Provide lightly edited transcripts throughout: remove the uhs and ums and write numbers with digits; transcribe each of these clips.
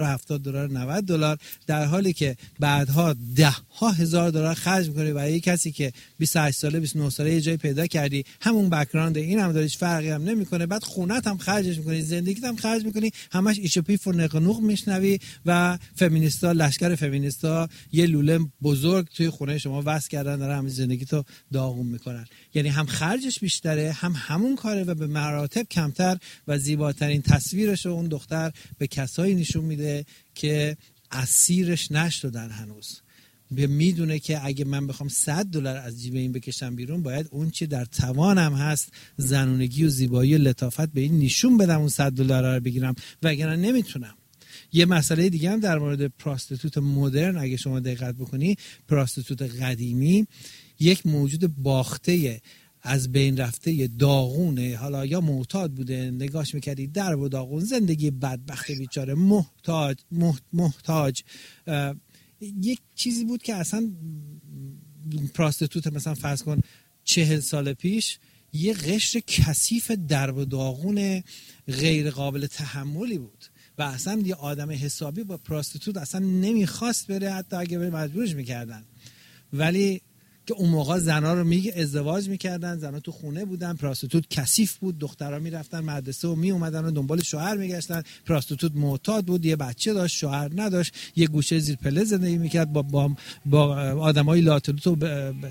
$70 $90، در حالی که بعدها $10,000 خرج میکنی برای کسی که 28 ساله 29 ساله یه جای پیدا کردی، همون بک‌گراند، این هم داره، هیچ فرقی هم نمیکنه، بعد خونت هم خرجش میکنی، زندگیت هم خرج میکنی، همش ایشوپی و نقنوق میشنوی و فمینیستا، لشکر فمینیستا یه لوله بزرگ توی خونه شما وصل کردن، دارن همین زندگیتو داغون میکنن. یعنی هم خرجش بیشتره، هم همون کاره و به مراتب کمتر، و زیباترین تصویرش اون دختر به کسایی نشون میده که اسیرش نشدن هنوز. میدونه که اگه من بخوام $100 از جیب این بکشم بیرون، باید اون چی در توانم هست، زنونگی و زیبایی و لطافت، به این نشون بدم اون $100 رو بگیرم، وگرنه نمیتونم. یه مسئله دیگه هم در مورد پراستیتوت مدرن، اگه شما دقت بکنی، پراستیتوت قدیمی یک موجود باخته، از بین رفته، داغونه، حالا یا معتاد بوده، نگاش میکردی در و داغون، زندگی بدبخت بیچاره، محتاج. یک چیزی بود که اصلا پراستیتوت مثلا فرض کن 40 سال پیش یه قشر کثیف در و داغون غیر قابل تحملی بود و اصلا یه آدم حسابی با پراستیتوت اصلا نمیخواست بره، حتی اگه بره مجبورش میکردن. ولی که اون موقع زنا رو ازدواج میکردن، زنا تو خونه بودن، پراستیتوت کثیف بود، دخترها میرفتن مدرسه و میومدن و دنبال شوهر میگشتن. پراستیتوت معتاد بود، یه بچه داشت، شوهر نداشت، یه گوشه زیر پله زندگی میکرد با آدمای لاتلوت و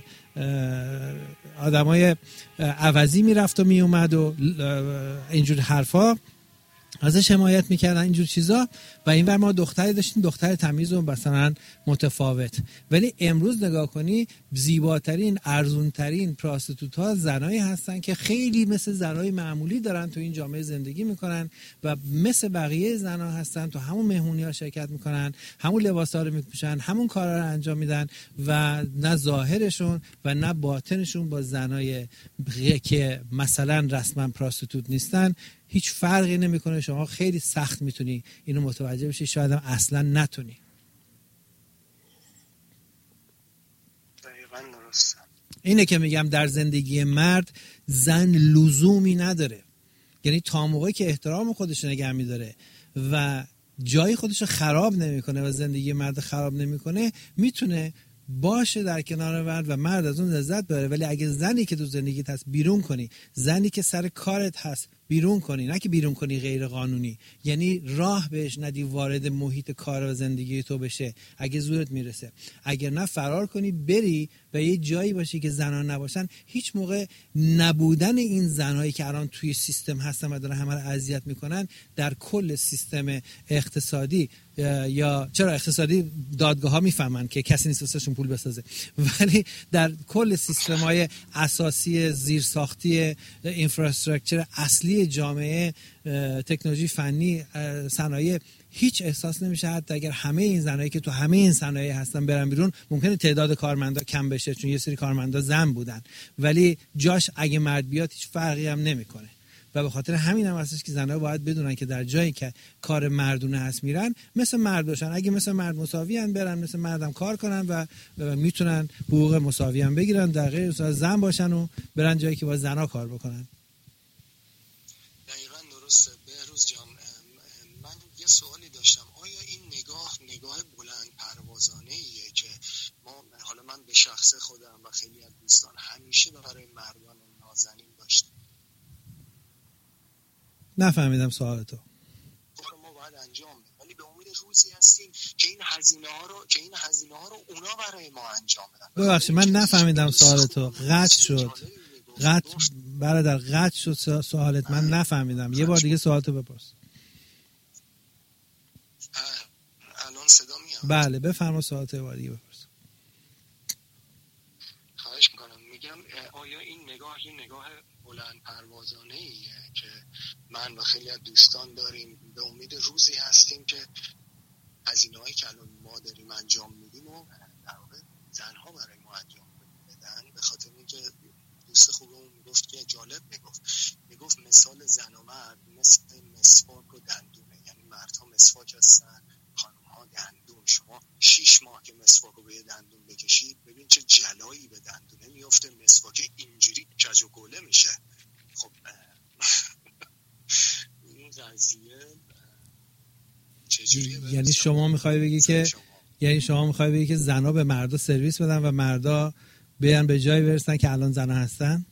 آدمای عوضی میرفت و میومد و اینجور حرفا ازش حمایت میکردن، اینجور چیزا. و اینور ما دختری داشتیم، دختر تمیز و مثلا متفاوت. ولی امروز نگاه کنی، زیباترین، ارزونترین پراستیتوت ها زنایی هستن که خیلی مثل زنای معمولی دارن تو این جامعه زندگی میکنن و مثل بقیه زنا هستن، تو همون مهمونی ها شرکت میکنن، همون لباس ها رو میپوشن، همون کارا رو انجام میدن و نه ظاهرشون و نه باطنشون با زنای که مثلا رسما پراستیتوت نیستن هیچ فرقی نمیکنه. شما خیلی سخت میتونی اینو متوجه بشی، شاید هم اصلا نتونی. دقیقاً درسته. اینه که میگم در زندگی مرد زن لزومی نداره. یعنی تا موقعی که احترام خودش نگه میداره و جای خودش خراب نمیکنه و زندگی مرد خراب نمیکنه، میتونه باشه در کنار مرد و مرد از اون لذت ببره. ولی اگه زنی که تو زندگیت هست بیرون کنی، زنی که سر کارت هست بیرون کنی، نه که بیرون کنی غیر قانونی، یعنی راه بهش ندی وارد محیط کار و زندگی تو بشه اگه زورت میرسه، اگر نه فرار کنی بری و یه جایی باشی که زنان نباشن، هیچ موقع نبودن این زنایی که الان توی سیستم هستن و دارن همه رو اذیت میکنن در کل سیستم اقتصادی، یا چرا اقتصادی دادگاه ها میفهمن که کسی نیست واسهشون پول بسازه، ولی در کل سیستم های اساسی زیرساختی اینفراستراکچر اصلی جامعه، تکنولوژی، فنی، صنایع، هیچ احساس نمیشه. حتی اگر همه این زنایی که تو همه این صنایع هستن برن بیرون، ممکنه تعداد کارمندا کم بشه چون یه سری کارمندا زن بودن، ولی جاش اگه مرد بیاد هیچ فرقی هم نمیکنه. و به خاطر همین هم هستش که زنها باید بدونن که در جایی که کار مردونه هست میرن مثل مرد باشن. اگه مثل مرد مساوی ان برن مثل مردم کار کنن و میتونن حقوق مساوی هم بگیرن، در غیر صورت زن باشن و برن جایی که با زنها کار بکنن. دقیقاً درسته. بهروز جان، من یه سوالی داشتم. آیا این نگاه بلند پروازانه ایه که ما، حالا من به شخص خودم و خیلی از دوستان، همیشه برای مردان نازنین داشتیم؟ نفهمیدم سوالتو. ما باید انجام بدیم، ولی به امید روزی هستیم که این هزینه ها رو اونا برای ما انجام بدن. ببخشید من نفهمیدم سوالتو، قطع شد. قطع شد سوالت، من نفهمیدم. یه بار دیگه سوالتو بپرس. الان صدا میاد؟ بله بفرما سوالتو یه بار دیگه بپرس. خواهش میکنم. میگم آیا این نگاه بلند پروازانه ایه که من و خیلی از دوستان داریم، به امید روزی هستیم که هزینه‌هایی که الان ما داریم انجام میدیم و در واقع زنها برای ما انجام بدن؟ به خاطر اینکه دوست خوبمون میگفت که جالب میگفت مثال زن و مرد مثل مسواک و دندونه. یعنی مردها مسواک هستن، خانم‌ها دندون. شما 6 ماه که مسواک رو به دندون بکشید، ببین چه جلایی به دندونه میفته. مسواک اینجوری کج و کوله میشه. خب این قضیه یعنی شما میخوای بگی که زنا به مردا سرویس بدن و مردا بیان به جای برسن که الان زنا هستن؟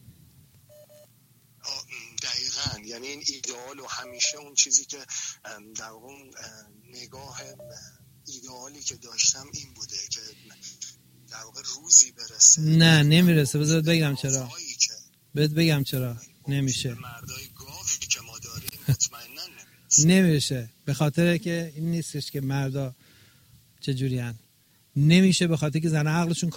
دقیقاً، یعنی این ایدئال و همیشه اون چیزی که در اون نگاه ایدئالی که داشتم این بوده که در واقع روزی برسه. نه نمیرسه. بذار بگم چرا نمیشه. مردای گاوی که ما داریم مطمئناً نمیشه. به خاطر که این نیستش که مردا چجوری هن. نمیشه به خاطر که زنها عقلشون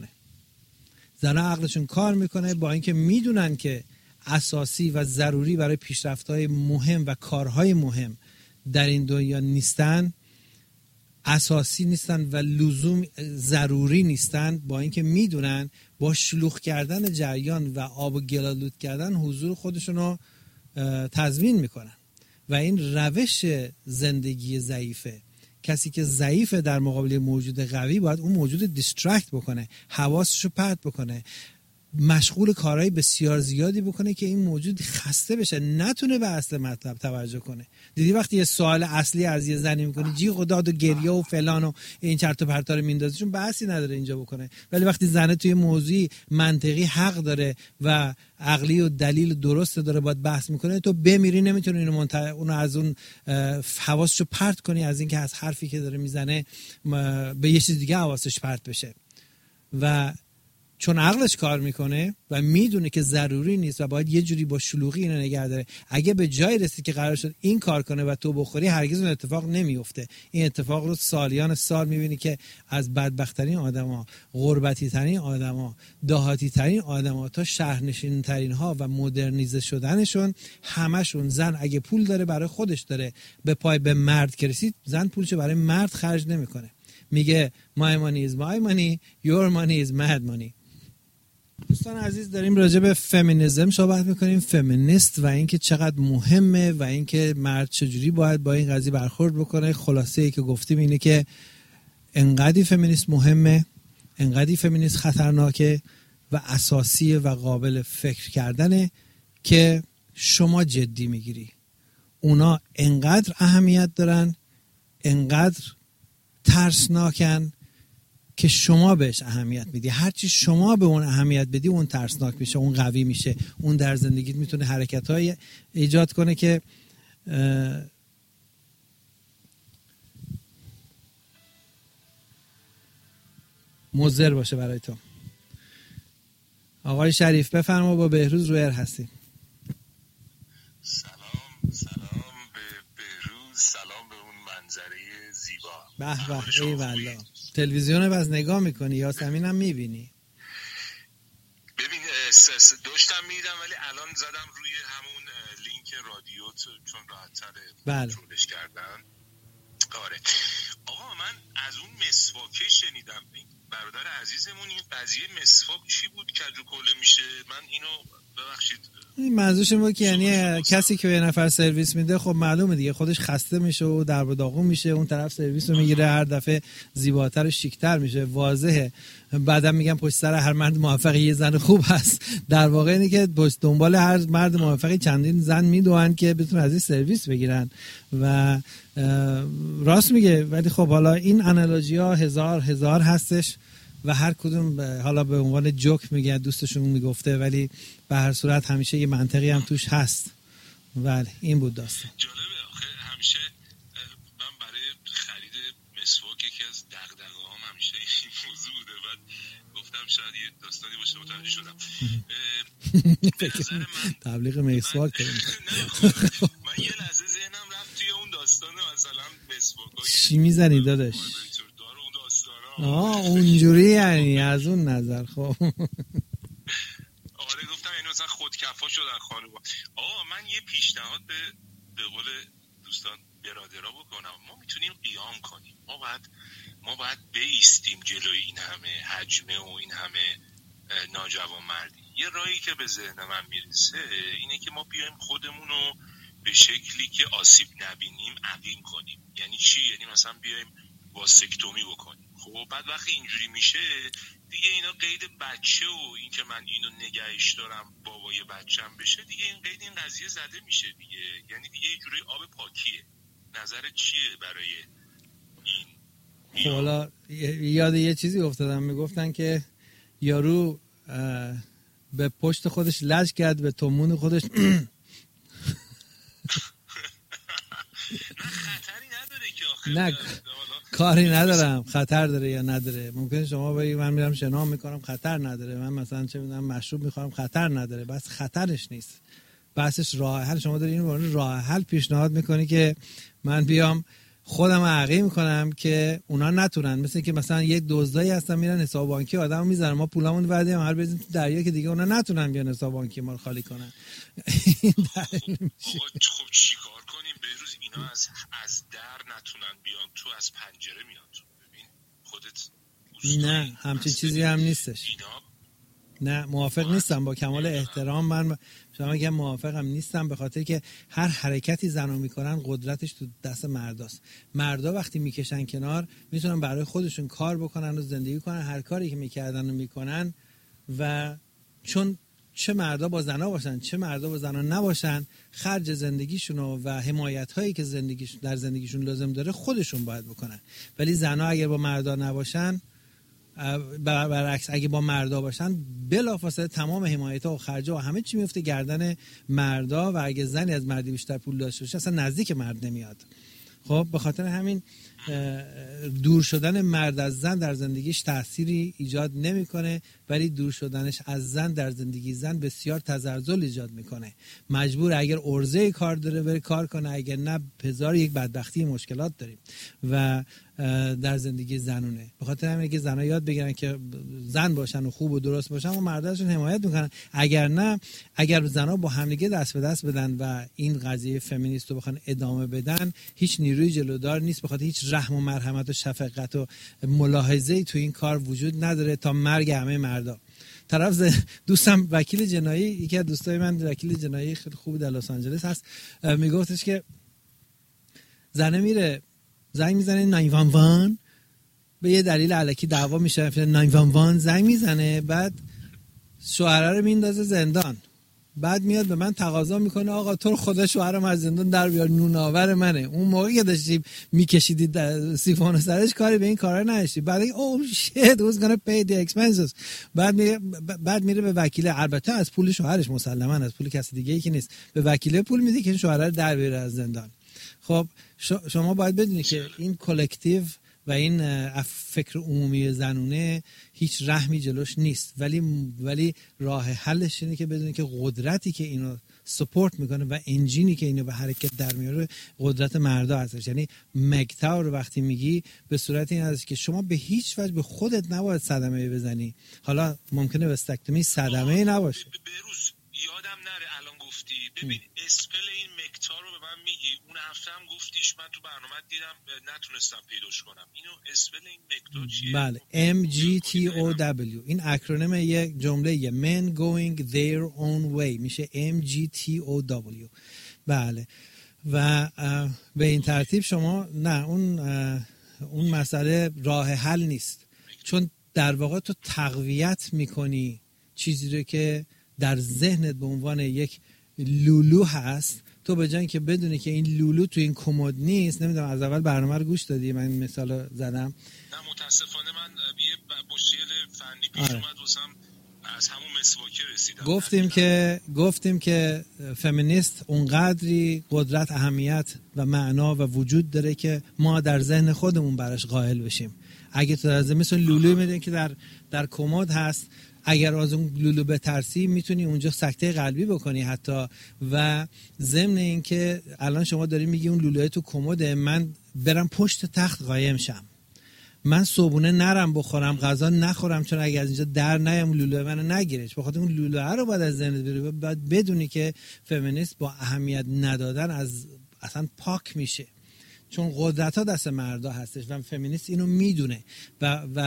کار میکنه با اینکه میدونن که اساسی و ضروری برای پیشرفت‌های مهم و کارهای مهم در این دنیا نیستن، اساسی نیستن و لزوم ضروری نیستن، با اینکه میدونن با شلوغ کردن جریان و آب و گلالود کردن حضور خودشون رو تضمین میکنن و این روش زندگی ضعیفه. کسی که ضعیفه در مقابل موجود قوی باید اون موجود دیسترکت بکنه، حواسشو پرت بکنه، مشغول کارهای بسیار زیادی بکنه که این موجود خسته بشه، نتونه به اصل مطلب توجه کنه. دیدی وقتی یه سوال اصلی از یه زنی میکنی جیغ و داد و گریه و فلان و این چرت و پرتا رو میندازه، چون بحثی نداره اینجا بکنه. ولی وقتی زنه توی موضوعی منطقی حق داره و عقلی و دلیل درست داره باید بحث میکنه، تو بمیری نمیتونی اونو از اون حواسشو پرت کنی از اینکه از حرفی که داره میزنه به یه چیز دیگه حواسش پرت بشه. و چون عقلش کار میکنه و میدونه که ضروری نیست و باید یه جوری با شلوغی اینو نگه داره، اگه به جای رسید که قرار شد این کار کنه و تو بخوری، هرگز اون اتفاق نمیفته. این اتفاق رو سالیان سال میبینی که از بدبخت‌ترین آدما، غربتی ترین آدما، دهاتی ترین آدما تا شهرنشین ترین ها و مدرنیزه شدنشون، همشون زن اگه پول داره برای خودش داره، به پای به مرد که رسید زن پولشو برای مرد خرج نمیکنه. میگه my money is my money, your money is mad money. دوستان عزیز، داریم راجع به فمینیسم صحبت میکنیم، فمینیست و اینکه چقدر مهمه و اینکه مرد چجوری باید با این قضیه برخورد بکنه. خلاصه ای که گفتیم اینه که انقدی فمینیست مهمه، انقدی فمینیست خطرناکه و اساسیه و قابل فکر کردنه که شما جدی میگیری. اونا انقدر اهمیت دارن، انقدر ترسناکن که شما بهش اهمیت میدی. هرچی شما به اون اهمیت بدی اون ترسناک میشه، اون قوی میشه، اون در زندگیت میتونه حرکت‌های ایجاد کنه که مضر باشه برای تو. آقای شریف بفرما، با بهروز رویر هستیم. سلام به بهروز، سلام به اون منظره زیبا. به به، ای والله. تلویزیون رو باز نگاه میکنی یا یاسمین هم میبینی؟ ببین داشتم میدم ولی الان زدم روی همون لینک رادیو چون راحت‌تره کنترلش کردن. آره آقا، من از اون مسواکه شنیدم. برادر عزیزمون این قضیه مسواک چی بود که جو کله میشه؟ من اینو ببخشید این منظورش این بود که یعنی کسی که به نفر سرویس میده خب معلومه دیگه خودش خسته میشه و درب و داغون میشه، اون طرف سرویس رو میگیره هر دفعه زیباتر و شیکتر میشه، واضحه. بعدم میگم پشت سر هر مرد موفقی یه زن خوب هست. در واقع اینه که پشت دنبال هر مرد موفقی چندین زن میدوئن که بتونن از این سرویس بگیرن و راست میگه. ولی خب حالا این انالوژی ها هزار هستش و هر کدوم حالا به عنوان جوک میگه، دوستشون میگفته، ولی به هر صورت همیشه یه منطقی هم توش هست. ولی این بود داستان. جالبه آخه همیشه من برای خرید مسواک یکی از دغدغه‌هام همیشه این موضوع بوده. بعد گفتم شاید یه داستانی باشه متوجه شدم. به نظر من تبلیغ مسواک کنیم. من یه لحظه ذهنم رفت توی اون داستان مثلا مسواکای چی میزنی داداش؟ اونجوری یعنی از اون نظر. خب آره گفتم یعنی مثلا خودکفا شدن خانوما. آقا من یه پیشنهاد به قول دوستان برادرها بکنم. ما میتونیم قیام کنیم. ما باید بایستیم جلوی این همه حجمه و این همه ناجوانمردی. یه راهی که به ذهن من میرسه اینه که ما بیایم خودمونو به شکلی که آسیب نبینیم عقیم کنیم. یعنی چی؟ یعنی مثلا بیایم واستکتومی بکنیم. خب بعد وقتی اینجوری میشه دیگه اینا قید بچه و این که من اینو نگهش دارم بابای بچم بشه، دیگه این قید این قضیه زده میشه دیگه. یعنی دیگه یه جوری آب پاکیه، نظرت چیه برای این؟ خب حالا یاد یه چیزی افتادم، میگفتن که یارو به پشت خودش لج کرد، به تومون خودش نه خطری نداره که آخه نه کاری ندارم خطر داره یا نداره. ممکنه شما بگی من میرم شنا میکنم خطر نداره، من مثلا چه میدونم مشروب میخورم خطر نداره، بس خطرش نیست، بحثش راه حل. شما داری این راه حل پیشنهاد میکنی که من بیام خودم عقیم میکنم که اونا نتونن، مثل که مثلا یک دزدایی هستن میرن حساب بانکی آدمو میذارن، ما پولامون وعده هر بزنیم تو دریا که دیگه اونا نتونن بیان حساب بانکی ما رو خالی کنن. خب چیکار کنیم بهروز؟ اینا از در نتونن بیان تو، از پنجره میان تو. ببین خودت نه همچین چیزی هم نیستش. نه موافق نیستم، با کمال احترام من شما میگم موافقم نیستم، به خاطر که هر حرکتی زنا میکنن قدرتش تو دست مرداست. مردا وقتی میکشن کنار میتونن برای خودشون کار بکنن و زندگی کنن، هر کاری که میکردن و میکنن، و چون چه مردا با زنا باشن چه مردا با زنا نباشن، خرج زندگیشون و حمایت هایی که در زندگیشون لازم داره خودشون باید بکنن. ولی زنا اگر با مردا نباشن، برعکس اگه با مردا باشن، بلافاصله تمام حمایت‌ها و خرج‌ها و همه چی میفته گردن مردا، و اگه زنی از مردی بیشتر پول داشته باشه اصلا نزدیک مرد نمیاد. خب به خاطر همین دور شدن مرد از زن در زندگیش تأثیری ایجاد نمیکنه، ولی دور شدنش از زن در زندگی زن بسیار تزلزل ایجاد میکنه. مجبور اگر عرضه کار داره بره کار کنه، اگر نه هزار یک بدبختی مشکلات داریم و در زندگی زنونه. به خاطر همین که زنها یاد بگیرن که زن باشن و خوب و درست باشن و مرداشون حمایت میکنن. اگر نه، اگر زنها با همدیگه دست به دست بدن و این قضیه فمینیست رو بخوان ادامه بدن، هیچ نیروی جلودار نیست، به خاطر هیچ رحم و مرحمت و شفقت و ملاحظه‌ای تو این کار وجود نداره تا مرگ همه مردا. طرف دوستم وکیل جنایی، یکی از دوستای من وکیل جنایی خیلی خوب در لس آنجلس هست، میگفتش که زنه میره زنگ میزنه 911 به یه دلیل الکی دعوا میشه، 911 زنگ میزنه، بعد شوهره رو میندازه زندان، بعد میاد به من تقاضا میکنه آقا تو رو خدا شوهرم از زندان در بیار، نوناور منه. اون موقعی که داشتی میکشیدی سیفون سرش کاری به این کارا نداشتی. بعد اوه شیت who's gonna pay the expenses. بعد میره به وکیل، البته از پول شوهرش، مسلما از پول کسی دیگه ای که نیست، به وکیل پول میده که شوهر رو در بیاره از زندان. خب شما باید بدونید که این کلکتیو و این فکر عمومی زنونه هیچ رحمی جلوش نیست، ولی راه حلش اینه که بدونید که قدرتی که اینو سپورت میکنه و انجینی که اینو به حرکت در میاره قدرت مردا هستش. یعنی مگتاو رو وقتی میگی به صورت این هست که شما به هیچ وجه به خودت نباید صدمه بزنی. حالا ممکنه وستکتومی صدمه نباشه. بروز یادم نره الان گفتی، ببین اسپل این مکتا رو به من میگی، اون هفته هم گفتیش، من تو برنامه دیدم نتونستم پیداش کنم. اینو اسپل این مکتا چیه؟ بله MGTOW، این اکرونیم یک جمله Men Going Their Own Way میشه MGTOW. بله و به این ترتیب شما نه اون مسئله راه حل نیست، چون در واقع تو تقویت میکنی چیزی رو که در ذهنت به عنوان یک لولو هست. تو به جای که بدونی که این لولو تو این کمد نیست، نمیدونم از اول برنامه رو گوش دادی من این مثال زدم؟ نه متاسفانه من یه مشکل فنی پیش اومد واسم، از همون مسواکه رسیدم. گفتیم که فمینیست اونقدری قدرت، اهمیت و معنا و وجود داره که ما در ذهن خودمون براش قائل بشیم. اگه تو از مثل لولوی میدونی که در کمد هست، اگر از اون لولو بترسی میتونی اونجا سکته قلبی بکنی حتی. و ضمن این که الان شما داری میگی اون لولوی تو کمده، من برم پشت تخت قایم شم، من صبحونه نرم بخورم، غذا نخورم، چون اگه از اینجا در نیام لولو منو نگیرش. بخاطر اون لولو رو باید از ذهنت بری. باید بدونی که فمینیست با اهمیت ندادن از اصلا پاک میشه، چون قدرت ها دست مردا هستش و فمینیست اینو میدونه و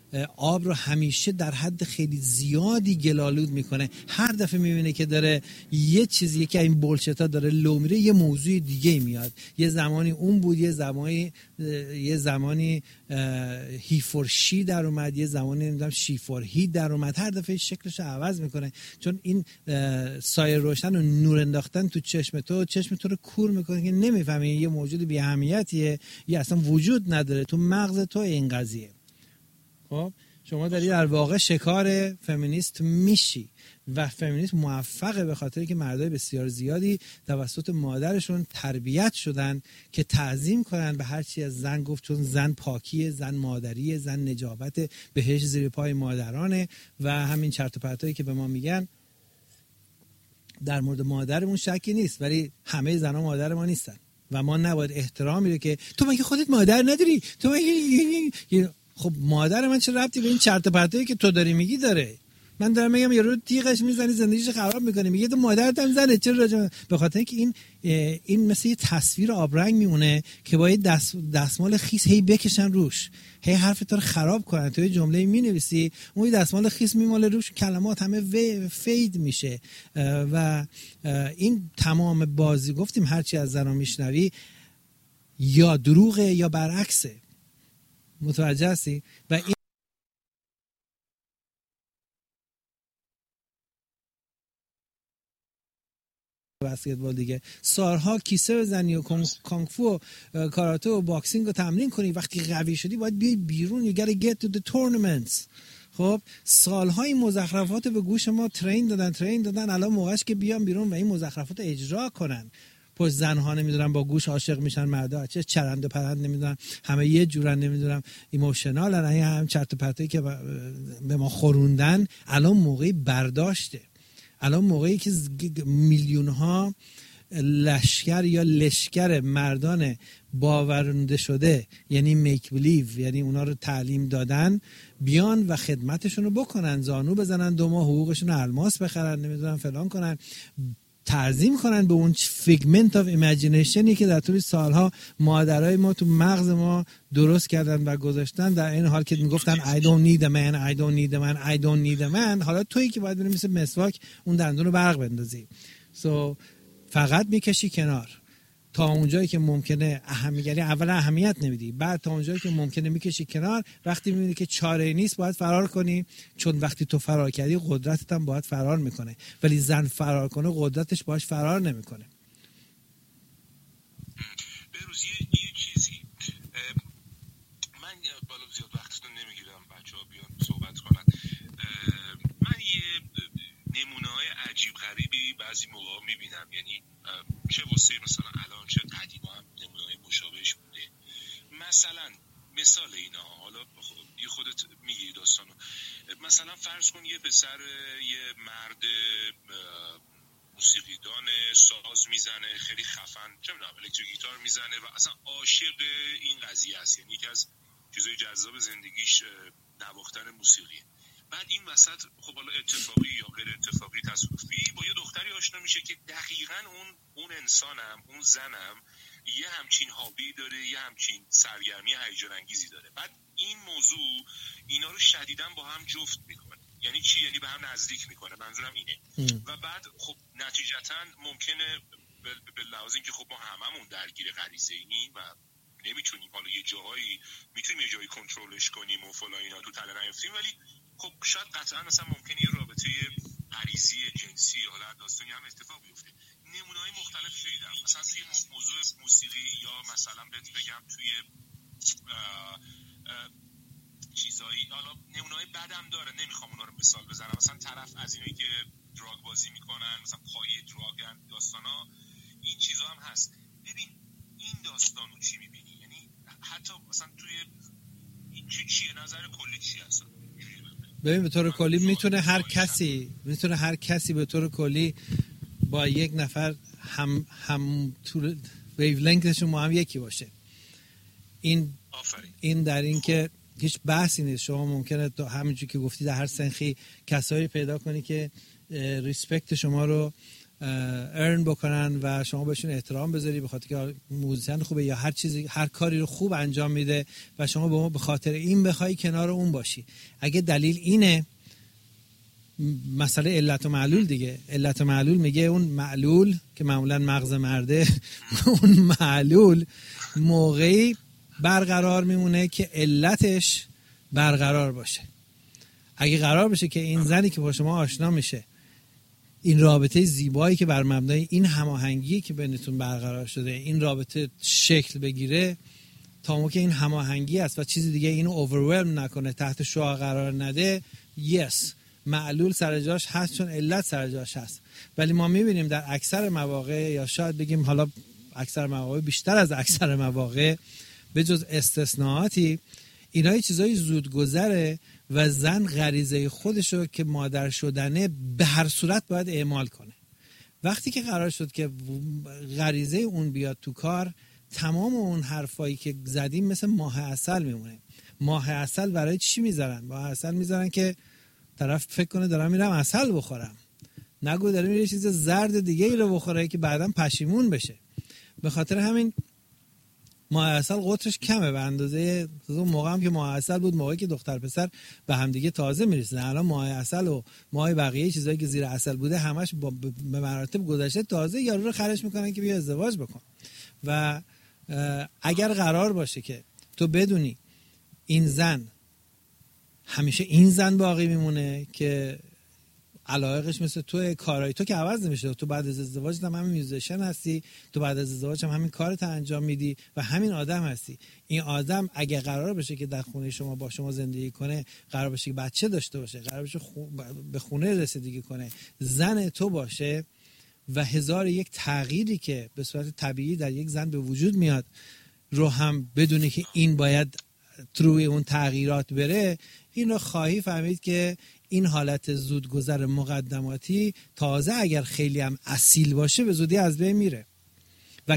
آب رو همیشه در حد خیلی زیادی گلالود میکنه. هر دفعه میبینه که داره یه چیزی که این بولشتا داره لو میره، یه موضوع دیگه میاد. یه زمانی اون بود، یه زمانی هی فور شی در اومد، یه زمانی نمیدونم شی فور هی در اومد. هر دفعه شکلش رو عوض میکنه، چون این سایه روشن و نور انداختن تو چشم تو رو کور میکنه که نمیفهمی یه موجود بی اهمیتیه یا اصلا وجود نداره تو مغز تو این قضیه. خب شما داری در واقع شکار فمینیست میشی و فمینیست موفقه به خاطر که مردای بسیار زیادی توسط مادرشون تربیت شدن که تعظیم کنن به هر چی از زن گفت، چون زن پاکیه، زن مادریه، زن نجابت، بهش زیر پای مادرانه و همین چرت و پرتایی که به ما میگن در مورد مادرمون شکی نیست، ولی همه زنها مادر ما نیستن و ما نباید احترامی رو که تو مگه خودت مادر نداری، تو مگه خب مادر من چه ربطی به این چرت و پرتایی که تو داری میگی داره؟ من دارم میگم یارو تیغش میزنی زندگیش خراب میکنه، میگه تو مادرت هم زنه، چرا راجع به خاطر اینکه این مثل یه تصویر آبرنگ میمونه که با یه دستمال خیس هی بکشن روش، هی حرف تو رو خراب کنن. تو یه جمله مینویسی اون دستمال خیس میماله روش، کلمات همه فید میشه و این تمام بازی گفتیم هرچی از زنا میشنوی یا دروغه یا برعکسه. متوجه هستی؟ و این بسکتبال دیگه سالها کیسه بزنی و کانگ فو و کاراته و باکسینگ رو تمرین کنی، وقتی قوی شدی باید بیای بیرون. you gotta get to the tournaments. خب سالها این مزخرفات به گوش ما ترین دادن، الان موقعش که بیان بیرون و این مزخرفات اجرا کنن. پشت زنها نمیدونم با گوش عاشق میشن، مردا چه چرند و پرند نمیدونم، همه یه جورن نمیدونم ایموشنالن، هم چرت و پرتایی که به ما خوروندن. الان موقعی برداشته، الان موقعی که میلیون ها لشکر مردان باورنده شده، یعنی میک بلیو، یعنی اونا رو تعلیم دادن، بیان و خدمتشون رو بکنن، زانو بزنن 2 ماه حقوقشون رو الماس بخرن، نمیدونم فلان کنن، تعظیم کنن به اون فیگمنت آف ایمیجینیشنی که در طول سالها مادرای ما تو مغز ما درست کردن و گذاشتن، در این حال که میگفتن I don't need a man, I don't need a man, I don't need a man. حالا تویی که باید بری مثل مسواک اون دندون رو برق بندازی، فقط میکشی کنار تا اونجایی که ممکنه اول اهمیت نمیدی، بعد تا اونجایی که ممکنه میکشی کنار. وقتی میبینی که چاره نیست باید فرار کنی، چون وقتی تو فرار کردی قدرتت هم باید فرار میکنه، ولی زن فرار کنه قدرتش باش فرار نمیکنه. بروز یه چیزی، من بالا زیاد وقتتون نمیگیرم، بچه‌ها بیان صحبت کنن. من یه نمونه‌های عجیب غریبی بعضی موقع میبینم، یعنی چه واسه مثلا الان چه قدیما هم نمونه‌های مشابهش بوده. مثال اینا، حالا یه خودت میگی داستانو. مثلا فرض کن یه پسر، یه مرد موسیقیدان، ساز میزنه خیلی خفن، چه میدونم الکتریک گیتار میزنه و اصلا عاشق این قضیه است، یعنی یکی از چیزای جذاب زندگیش نواختن موسیقیه. بعد این وسط خب حالا اتفاقی یا غیر اتفاقی تصادفی با یه دختری آشنا میشه که دقیقاً اون انسانم، اون زنم یه همچین هابی داره، یه همچین سرگرمی هیجان انگیزی داره. بعد این موضوع اینا رو شدیداً با هم جفت میکنه. یعنی چی؟ یعنی به هم نزدیک میکنه، منظورم اینه. و بعد خب نتیجتاً ممکنه به لحاظ اینکه خب ما هممون درگیر غریزه اینیم و نمیتونیم، حالا یه جاهایی میتونیم یه جایی کنترلش کنیم و فلان اینا تو تله نیفتیم، ولی خب شاید قطعا مثلا ممکنه یه رابطه غریزی جنسی یا حالا داستانی هم اتفاق بیفته. نمونه‌های مختلف شدیدم، مثلا توی موضوع موسیقی یا مثلا بهت بگم توی چیزایی، حالا نمونه‌های بدم داره نمیخوام اونا رو مثال بزنم، مثلا طرف از اینایی که دراگ بازی میکنن، مثلا پایه دراگن، داستانا این چیزا هم هست. ببین این داستانو چی میبینی؟ یعنی حتی مثلا توی این چیه نظر کلی چی هست؟ ببین به طور کلی میتونه هر کسی به طور کلی با یک نفر هم طول ویولنگتشون ما هم یکی باشه. این در این که هیچ بحثی نیست. شما ممکنه همونجوری که گفتی در هر سنخی کسایی پیدا کنی که ریسپکت شما رو ارن بکنن و شما بهشون احترام بذاری به خاطر که موزیسین خوبه یا هر چیزی، هر کاری رو خوب انجام میده و شما به خاطر این بخوای کنار اون باشی. اگه دلیل اینه، مسئله علت و معلول دیگه. علت و معلول میگه اون معلول که معمولا مغز مرده اون معلول موقعی برقرار میمونه که علتش برقرار باشه. اگه قرار بشه که این زنی که با شما آشنا میشه، این رابطه زیبایی که بر مبنای این هماهنگی که بینتون برقرار شده این رابطه شکل بگیره، تا موقع این هماهنگی است و چیزی دیگه اینو اوورولم نکنه، تحت شعاع قرار نده، یس معلول سر جاش هست چون علت سر جاش هست. ولی ما میبینیم در اکثر مواقع، یا شاید بگیم حالا اکثر مواقع، بیشتر از اکثر مواقع به جز استثناءاتی، اینا یه چیزای زودگذره و زن غریزه خودشو که مادر شدنه به هر صورت باید اعمال کنه. وقتی که قرار شد که غریزه اون بیاد تو کار، تمام اون حرفایی که زدیم مثل ماه عسل میمونه. ماه عسل برای چی میذارن؟ ماه عسل میذارن که طرف فکر کنه دارم میرم عسل بخورم، نگو داره میره چیز زرد دیگه ای رو بخوره که بعداً پشیمون بشه. به خاطر همین ماه عسل قطرش کمه به اندازه اون موقع هم که ماه عسل بود، موقعی که دختر پسر به هم دیگه تازه میرسه. الان ماه عسل و ماه بقیه چیزایی که زیر عسل بوده همش به مراتب گذشته، تازه یارو رو خرش میکنن که بیا ازدواج بکن. و اگر قرار باشه که تو بدونی این زن همیشه این زن باقی میمونه که علایقش مثل تو، کارهای تو که عوض نمیشه، تو بعد از ازدواج هم همین میوزیشن هستی، تو بعد از ازدواج هم همین کارت انجام میدی و همین آدم هستی. این آدم اگه قرار بشه که در خونه شما با شما زندگی کنه، قرار بشه که بچه داشته باشه، قرار بشه به خونه رسیدگی کنه، زن تو باشه و هزار یک تغییری که به صورت طبیعی در یک زن به وجود میاد رو هم بدونی که این باید روی اون تغییرات بره، این رو خواهی فهمید که این حالت زودگذر مقدماتی تازه اگر خیلی هم اصیل باشه به زودی از بین میره. و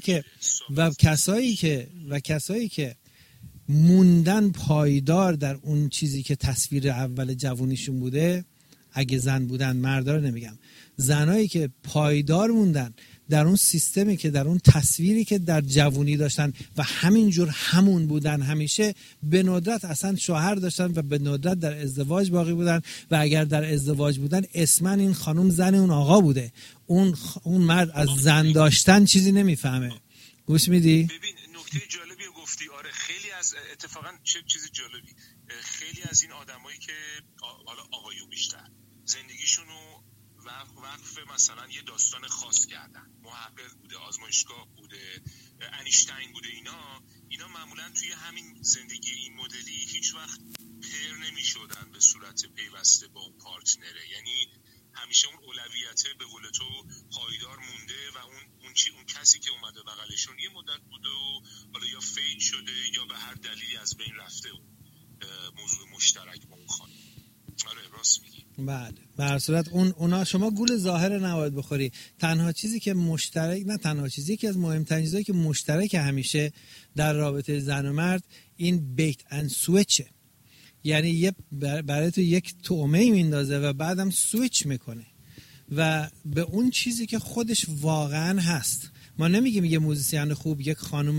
کسایی که موندن پایدار در اون چیزی که تصویر اول جوونیشون بوده، اگه زن بودن، مردا رو نمیگم، زنایی که پایدار موندن در اون سیستمی که در اون تصویری که در جوونی داشتن و همینجور همون بودن همیشه، به ندرت اصلا شوهر داشتن و به ندرت در ازدواج باقی بودن و اگر در ازدواج بودن اسمن این خانم زن اون آقا بوده. اون مرد از زن داشتن چیزی نمیفهمه. گوش میدی؟ ببین نکته جالبی گفتی. آره خیلی از اتفاقا چه چیز جالبی، خیلی از این آدمایی که حالا آقایون بیشتر زندگیشونو وقف مثلا یه داستان خاص کردن، محقق بوده، آزمایشگاه بوده، انیشتین بوده، اینا معمولا توی همین زندگی این مدلی هیچ وقت پیر نمی شدن به صورت پیوسته با اون پارتنره. یعنی همیشه اون اولویته به قول تو پایدار مونده و اون کسی که اومده بغلشون یه مدت بوده و حالا یا فید شده یا به هر دلیلی از بین رفته موضوع مشترک با اون خانم. آره راست میگی. بله، به هر صورت اونا شما گول ظاهر نباید بخوری. تنها چیزی که مشترک، نه تنها چیزی، یکی از مهمترین چیزایی که مشترک همیشه در رابطه زن و مرد این بیت اند سویچه. یعنی برای تو یک طعمه میندازه و بعدم سویچ میکنه و به اون چیزی که خودش واقعا هست. ما نمیگیم یه موزیسین خوب، یک خانم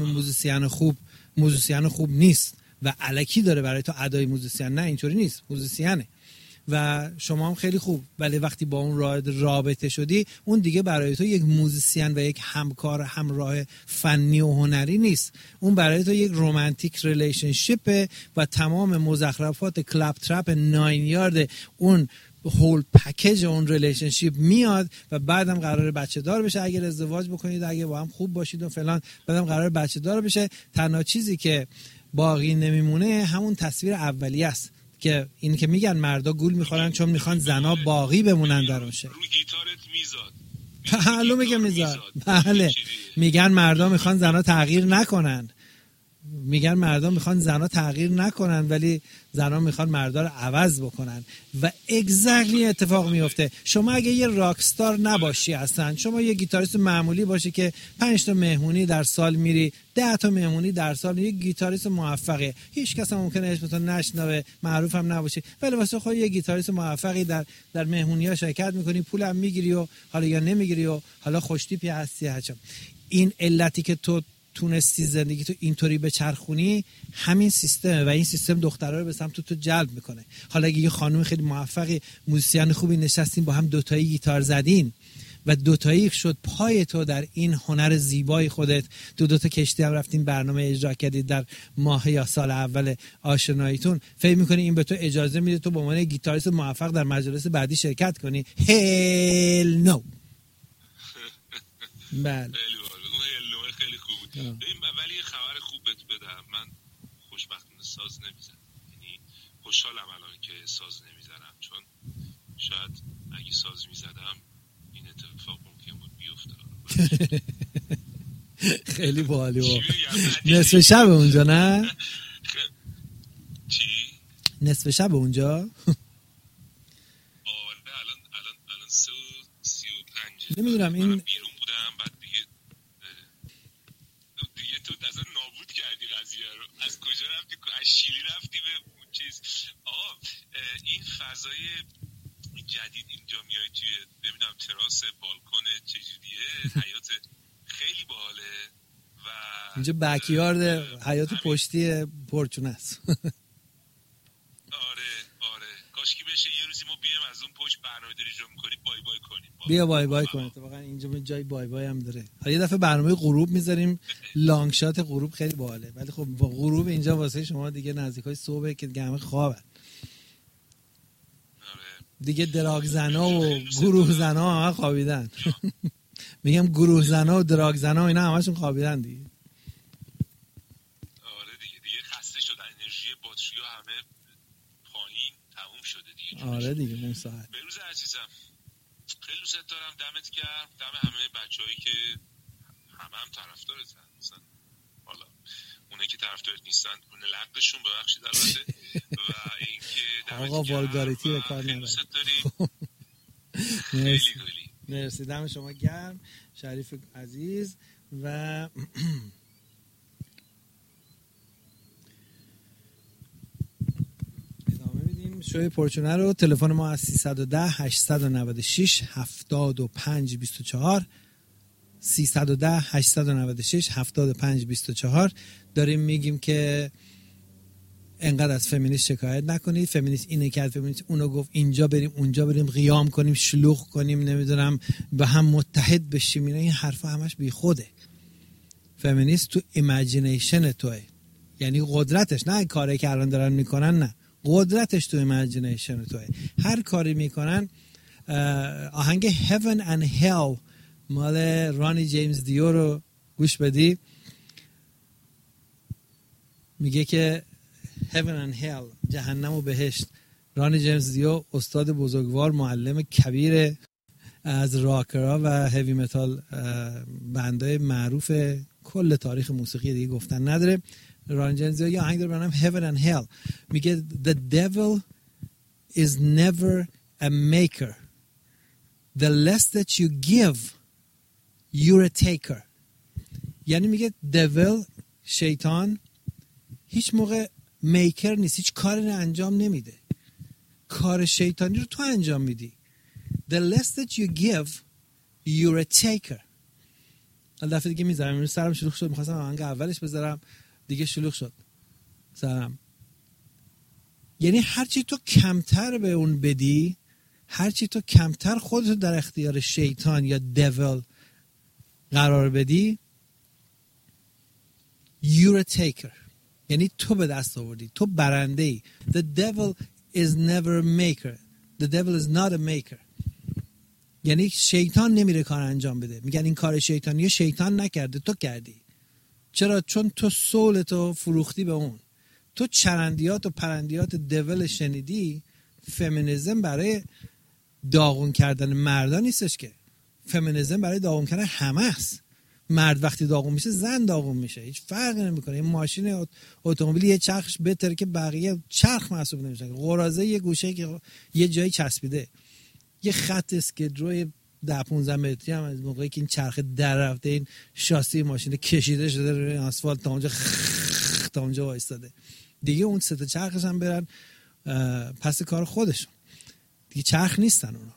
موزیسین خوب نیست و الکی داره برای تو ادای موزیسین، نه اینطوری نیست، موزیسینه و شما هم خیلی خوب، ولی وقتی با اون رابطه شدی، اون دیگه برای تو یک موزیسین و یک همکار همراه فنی و هنری نیست، اون برای تو یک رومانتیک ریلیشنشیپه و تمام مزخرفات کلاب ترپ 9 یارد اون هول پکیج اون ریلیشنشیپ میاد و بعدم قراره بچه دار بشه اگر ازدواج بکنید، اگه با هم خوب باشید و فلان، بعدم قراره بچه دار بشه. تنها چیزی که باقی نمیمونه همون تصویر اولیه است که این که میگن مردا گول میخورن چون میخوان زنا باقی بمونن در اون شکل. روی گیتارت میزاد. بله میگه میزاد. بله میگن مردا میخوان زنا تغییر نکنن. میگن مردم میخوان زنا تغییر نکنن ولی زنا میخوان مردا رو عوض بکنن و اگزکتلی اتفاق میفته. شما اگه یه راکستار نباشی اصلا، شما یه گیتاریست معمولی باشی که 5 تا مهمونی در سال میری، 10 تا مهمونی در سال، یه گیتاریست موفقه، هیچ کس هم ممکنه اسمتو نشنوه، معروف هم نباشی، ولی واسه خود یه گیتاریست موفقی در مهمونی‌ها شرکت میکنی، پولم میگیری و حالا یا نمیگیری و حالا خوشتیپی هستی هرچم. این علتی که تو تونستی زندگی تو اینطوری بچرخونی همین سیستمه و این سیستم دخترها رو به سمت تو جلب میکنه. حالا اگه یه خانم خیلی موفقی، موزیسین خوبی نشستین با هم دوتایی گیتار زدین و دوتایی شد پای تو در این هنر زیبای خودت، دو تا کشتی هم رفتین برنامه اجرا کردید در ماه یا سال اول آشناییتون، فکر میکنی این به تو اجازه میده تو به عنوان گیتاریست موفق در مجالس بعدی شرکت کنی؟ هل نو. بله خیلی خوب بود. ولی یه خبر خوب بهت بدم، من خوشبختانه ساز نمیزنم، یعنی خوشحالم الان که ساز نمیزنم، چون شاید اگه ساز میزدم این اتفاق ممکن بود بیفته. خیلی باحالی. نصف شب اونجا نه؟ چی؟ نصف شب اونجا؟ آره الان 3:35. نمیدونم این بیرون بودم، بعد دیگه تو اصلا نابود کردی قضیه رو. از کجا رفتی؟ از شیلی رفتی به چیز. این فضای جدید اینجا میای توی نمیدونم تراس، بالکن، چجوریه، حیات خیلی باحاله و اینجا بکیارد حیات پشتی پرچونه است. آره کاش که بشه یه روزی ما بیایم از اون پشت برنامه داری اجرا می‌کنی بای کنیم. بیا بای کنیم. واقعا اینجا جای بای هم داره. حالا یه دفعه برنامه غروب میذاریم، لانگ شات غروب خیلی باحاله، ولی خب با غروب اینجا واسه شما دیگه نزدیکای صبح که دیگه همه خوابن. دیگه دراگ زنا و گروه زنا هم خوابیدن. میگم گروه زنا و دراگ زنا اینا همشون خوابیدن دیگه. آره دیگه خسته شدن، انرژی باتری‌ها همه پایین، تموم شده دیگه. آره دیگه اون ساعت. بروز عزیزم خیلی دوست دارم، دمت گرم، دم همه بچه‌هایی که هم طرفدارتن، مثلا حالا اونایی که طرفدارت نیستن اون لقشون ببخشید البته، و اینکه آقا والگاریتی به کار نبر. مرسی، دم شما گرم شریف عزیز. و ادامه میدیم شوی پرچونه رو. تلفن ما از 310 896 7524 310 896 7524 داریم میگیم که انقدر از فمینیست شکایت نکنید، فمینیست اینه کرد، فمینیست اونو گفت، اینجا بریم اونجا بریم، قیام کنیم، شلوغ کنیم، نمیدونم به هم متحد بشیم، این حرفا همش بی خوده. فمینیست تو ایمیجینیشن توئه، یعنی قدرتش، نه کاری که الان دارن میکنن، نه قدرتش تو ایمیجینیشن توئه. هر کاری میکنن. آهنگ Heaven and Hell مال رانی جیمز دیو رو گوش بدی، میگه که Heaven and Hell، جهنم و بهشت. رانی جیمز دیو استاد بزرگوار، معلم کبیر از راکرها و هیوی متال بندهای معروف کل تاریخ موسیقی، دیگه گفتن نداره. رانی جیمز دیو یه آهنگ داره به نام Heaven and Hell، میگه The devil is never a maker. The less that you give, you're a taker. یعنی میگه devil، شیطان، هیچ موقع میکر نیست، هیچ کاری رو انجام نمیده، کار شیطانی رو تو انجام میدی. The less that you give, you're a taker. دفعه دیگه میذارم، امروز سرم شلوغ شد، میخواستم آهنگ اولش بذارم دیگه شلوغ شد سرم. یعنی هرچی تو کمتر به اون بدی، هرچی تو کمتر خودتو در اختیار شیطان یا devil قرار بدی، you're a taker. یعنی تو به دست آوردی، تو برنده ای. The devil is never a maker. The devil is not a maker. یعنی شیطان نمیره کار انجام بده. میگن این کار شیطانیه، شیطان نکرده، تو کردی. چرا؟ چون تو سولتو فروختی به اون. تو چرندیات و پرندیات devil شنیدی. فمینیسم برای داغون کردن مردان نیستش که، فمینیسم برای داغون کردن همه است. مرد وقتی داغون میشه زن داغون میشه، هیچ فرقی نمیکنه. این ماشین اتومبیل یه چرخش بهتره که بقیه چرخ محسوب نمیشه. قراضه یه گوشه که یه جایی چسبیده، یه خط اسکیدروی 10-15 متری هم از موقعی که این چرخ در رفته این شاسی ماشین کشیده شده روی آسفالت تا اونجا وایستاده دیگه. اون سه تا چرخش هم برن پس کار خودشون دیگه، چرخ نیستن اونا.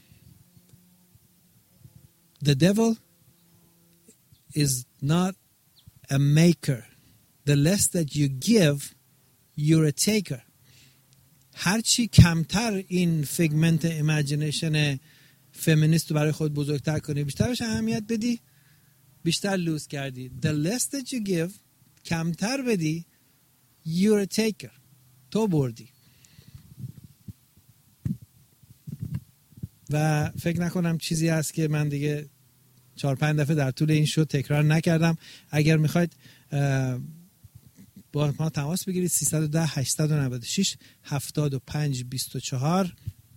The devil is not a maker. The less that you give, you're a taker. هرچی کمتر این فیگمنت ایمیجینیشن فمینیست رو برای خود بزرگتر کنی، بیشتر بهش اهمیت بدی، بیشتر لوز کردی. The less that you give، کمتر بدی، you're a taker. تو بردی. و فکر نکنم چیزی هست که من دیگه 4-5 دفعه در طول این شو تکرار نکردم. اگر میخواید با ما تماس بگیرید 310-896-75-24.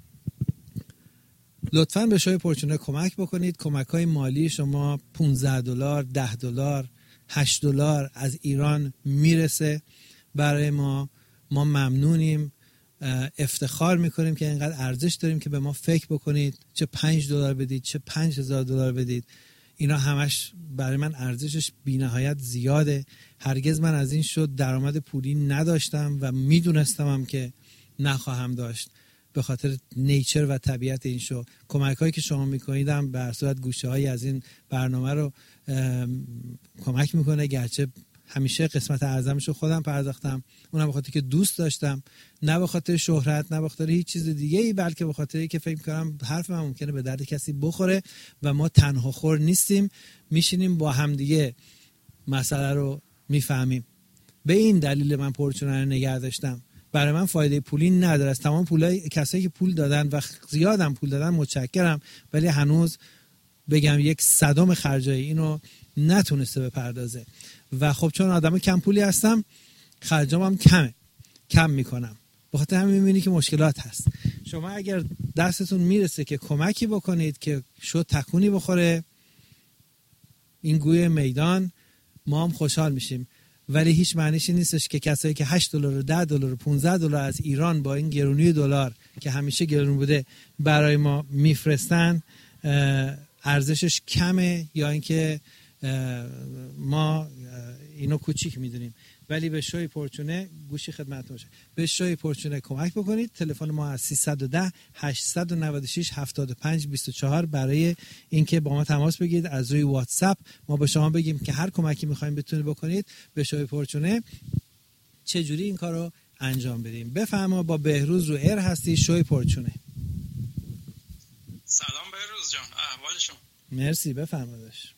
لطفاً به شوی پرچونه کمک بکنید. کمک‌های مالی شما $15، $10، $8 از ایران میرسه برای ما. ما ممنونیم، افتخار میکنیم که اینقدر ارزش داریم که به ما فکر بکنید. چه $5 بدید، چه $5,000 بدید، اینا همش برای من ارزشش بی‌نهایت زیاده. هرگز من از این شد درآمد پولی نداشتم و میدونستم هم که نخواهم داشت به خاطر نیچر و طبیعت این شو. کمک‌هایی که شما میکنیدم به صورت گوشه‌هایی از این برنامه رو کمک میکنه، گرچه همیشه قسمت اعظمش رو خودم پرداختم، اونم به خاطر که دوست داشتم، نه به خاطر شهرت، نه به خاطر هیچ چیز دیگه ای، بلکه به خاطر که فکر می‌کنم حرف من ممکنه به درد کسی بخوره و ما تنها خور نیستیم، میشینیم با هم دیگه مسئله رو میفهمیم. به این دلیل من پرچونه رو نگه داشتم. برای من فایده پولی نداره. از تمام پولای کسایی که پول دادن و زیادم پول دادن متشکرم، ولی هنوز بگم 1/100 خرجای اینو نتونسته بپردازه. و خب چون آدم کم پولی هستم، خرجام هم کم میکنم. به خاطر همین میبینی که مشکلات هست. شما اگر دستتون میرسه که کمکی بکنید که شو تکونی بخوره این گوی میدان، ما هم خوشحال میشیم. ولی هیچ معنیش نیستش که کسایی که $8، $10، $15 از ایران با این گرونی دلار که همیشه گرون بوده برای ما میفرستن ارزشش کمه، یا اینکه ما اینو کوچیک میدونیم. ولی به شوی پرچونه گوشی خدمت باشه، به شوی پرچونه کمک بکنید. تلفن ما از 310-896-75-24 برای اینکه با ما تماس بگیرید. از روی واتساپ ما به شما بگیم که هر کمکی میخوایم بتونید بکنید به شوی پرچونه چجوری این کارو انجام بدیم. بفرما، با بهروز رو ایر هستی. شوی پرچونه. سلام بهروز جان، احوال شما؟ مرسی، بفرمایید.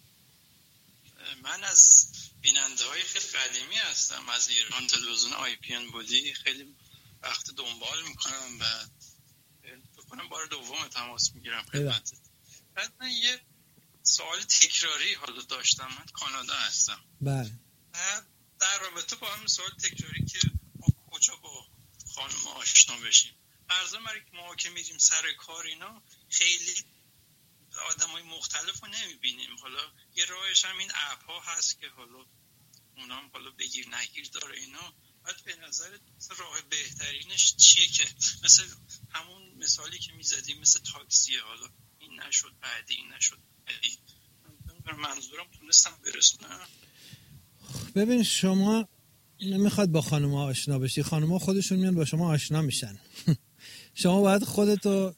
من از بیننده های خیلی قدیمی هستم، از ایران تلویزیون IPN بودی خیلی وقت دنبال میکنم و فکر کنم بار دوم تماس میگیرم خدمتت. بعد من یه سوال تکراری حالا داشتم. من کانادا هستم. بله. در رابطه با همین سوال تکراری که ما کجا با خانم آشنا بشیم. عرضه مرا که ما که میریم سر کار اینا خیلی آدمای مختلف رو نمیبینیم. حالا یه راهش هم این اپ ها هست که حالا اونام حالا بگیر نگیر داره اینا. بعد به نظر راه بهترینش چیه که مثل همون مثالی که میزدیم مثل تاکسیه، حالا این نشد بعدی این نشد بعدی. منظورم تونستم برسونم. ببین شما نمیخواد با خانوما آشنا بشی، خانوما خودشون میان با شما آشنا میشن. شما باید خودتو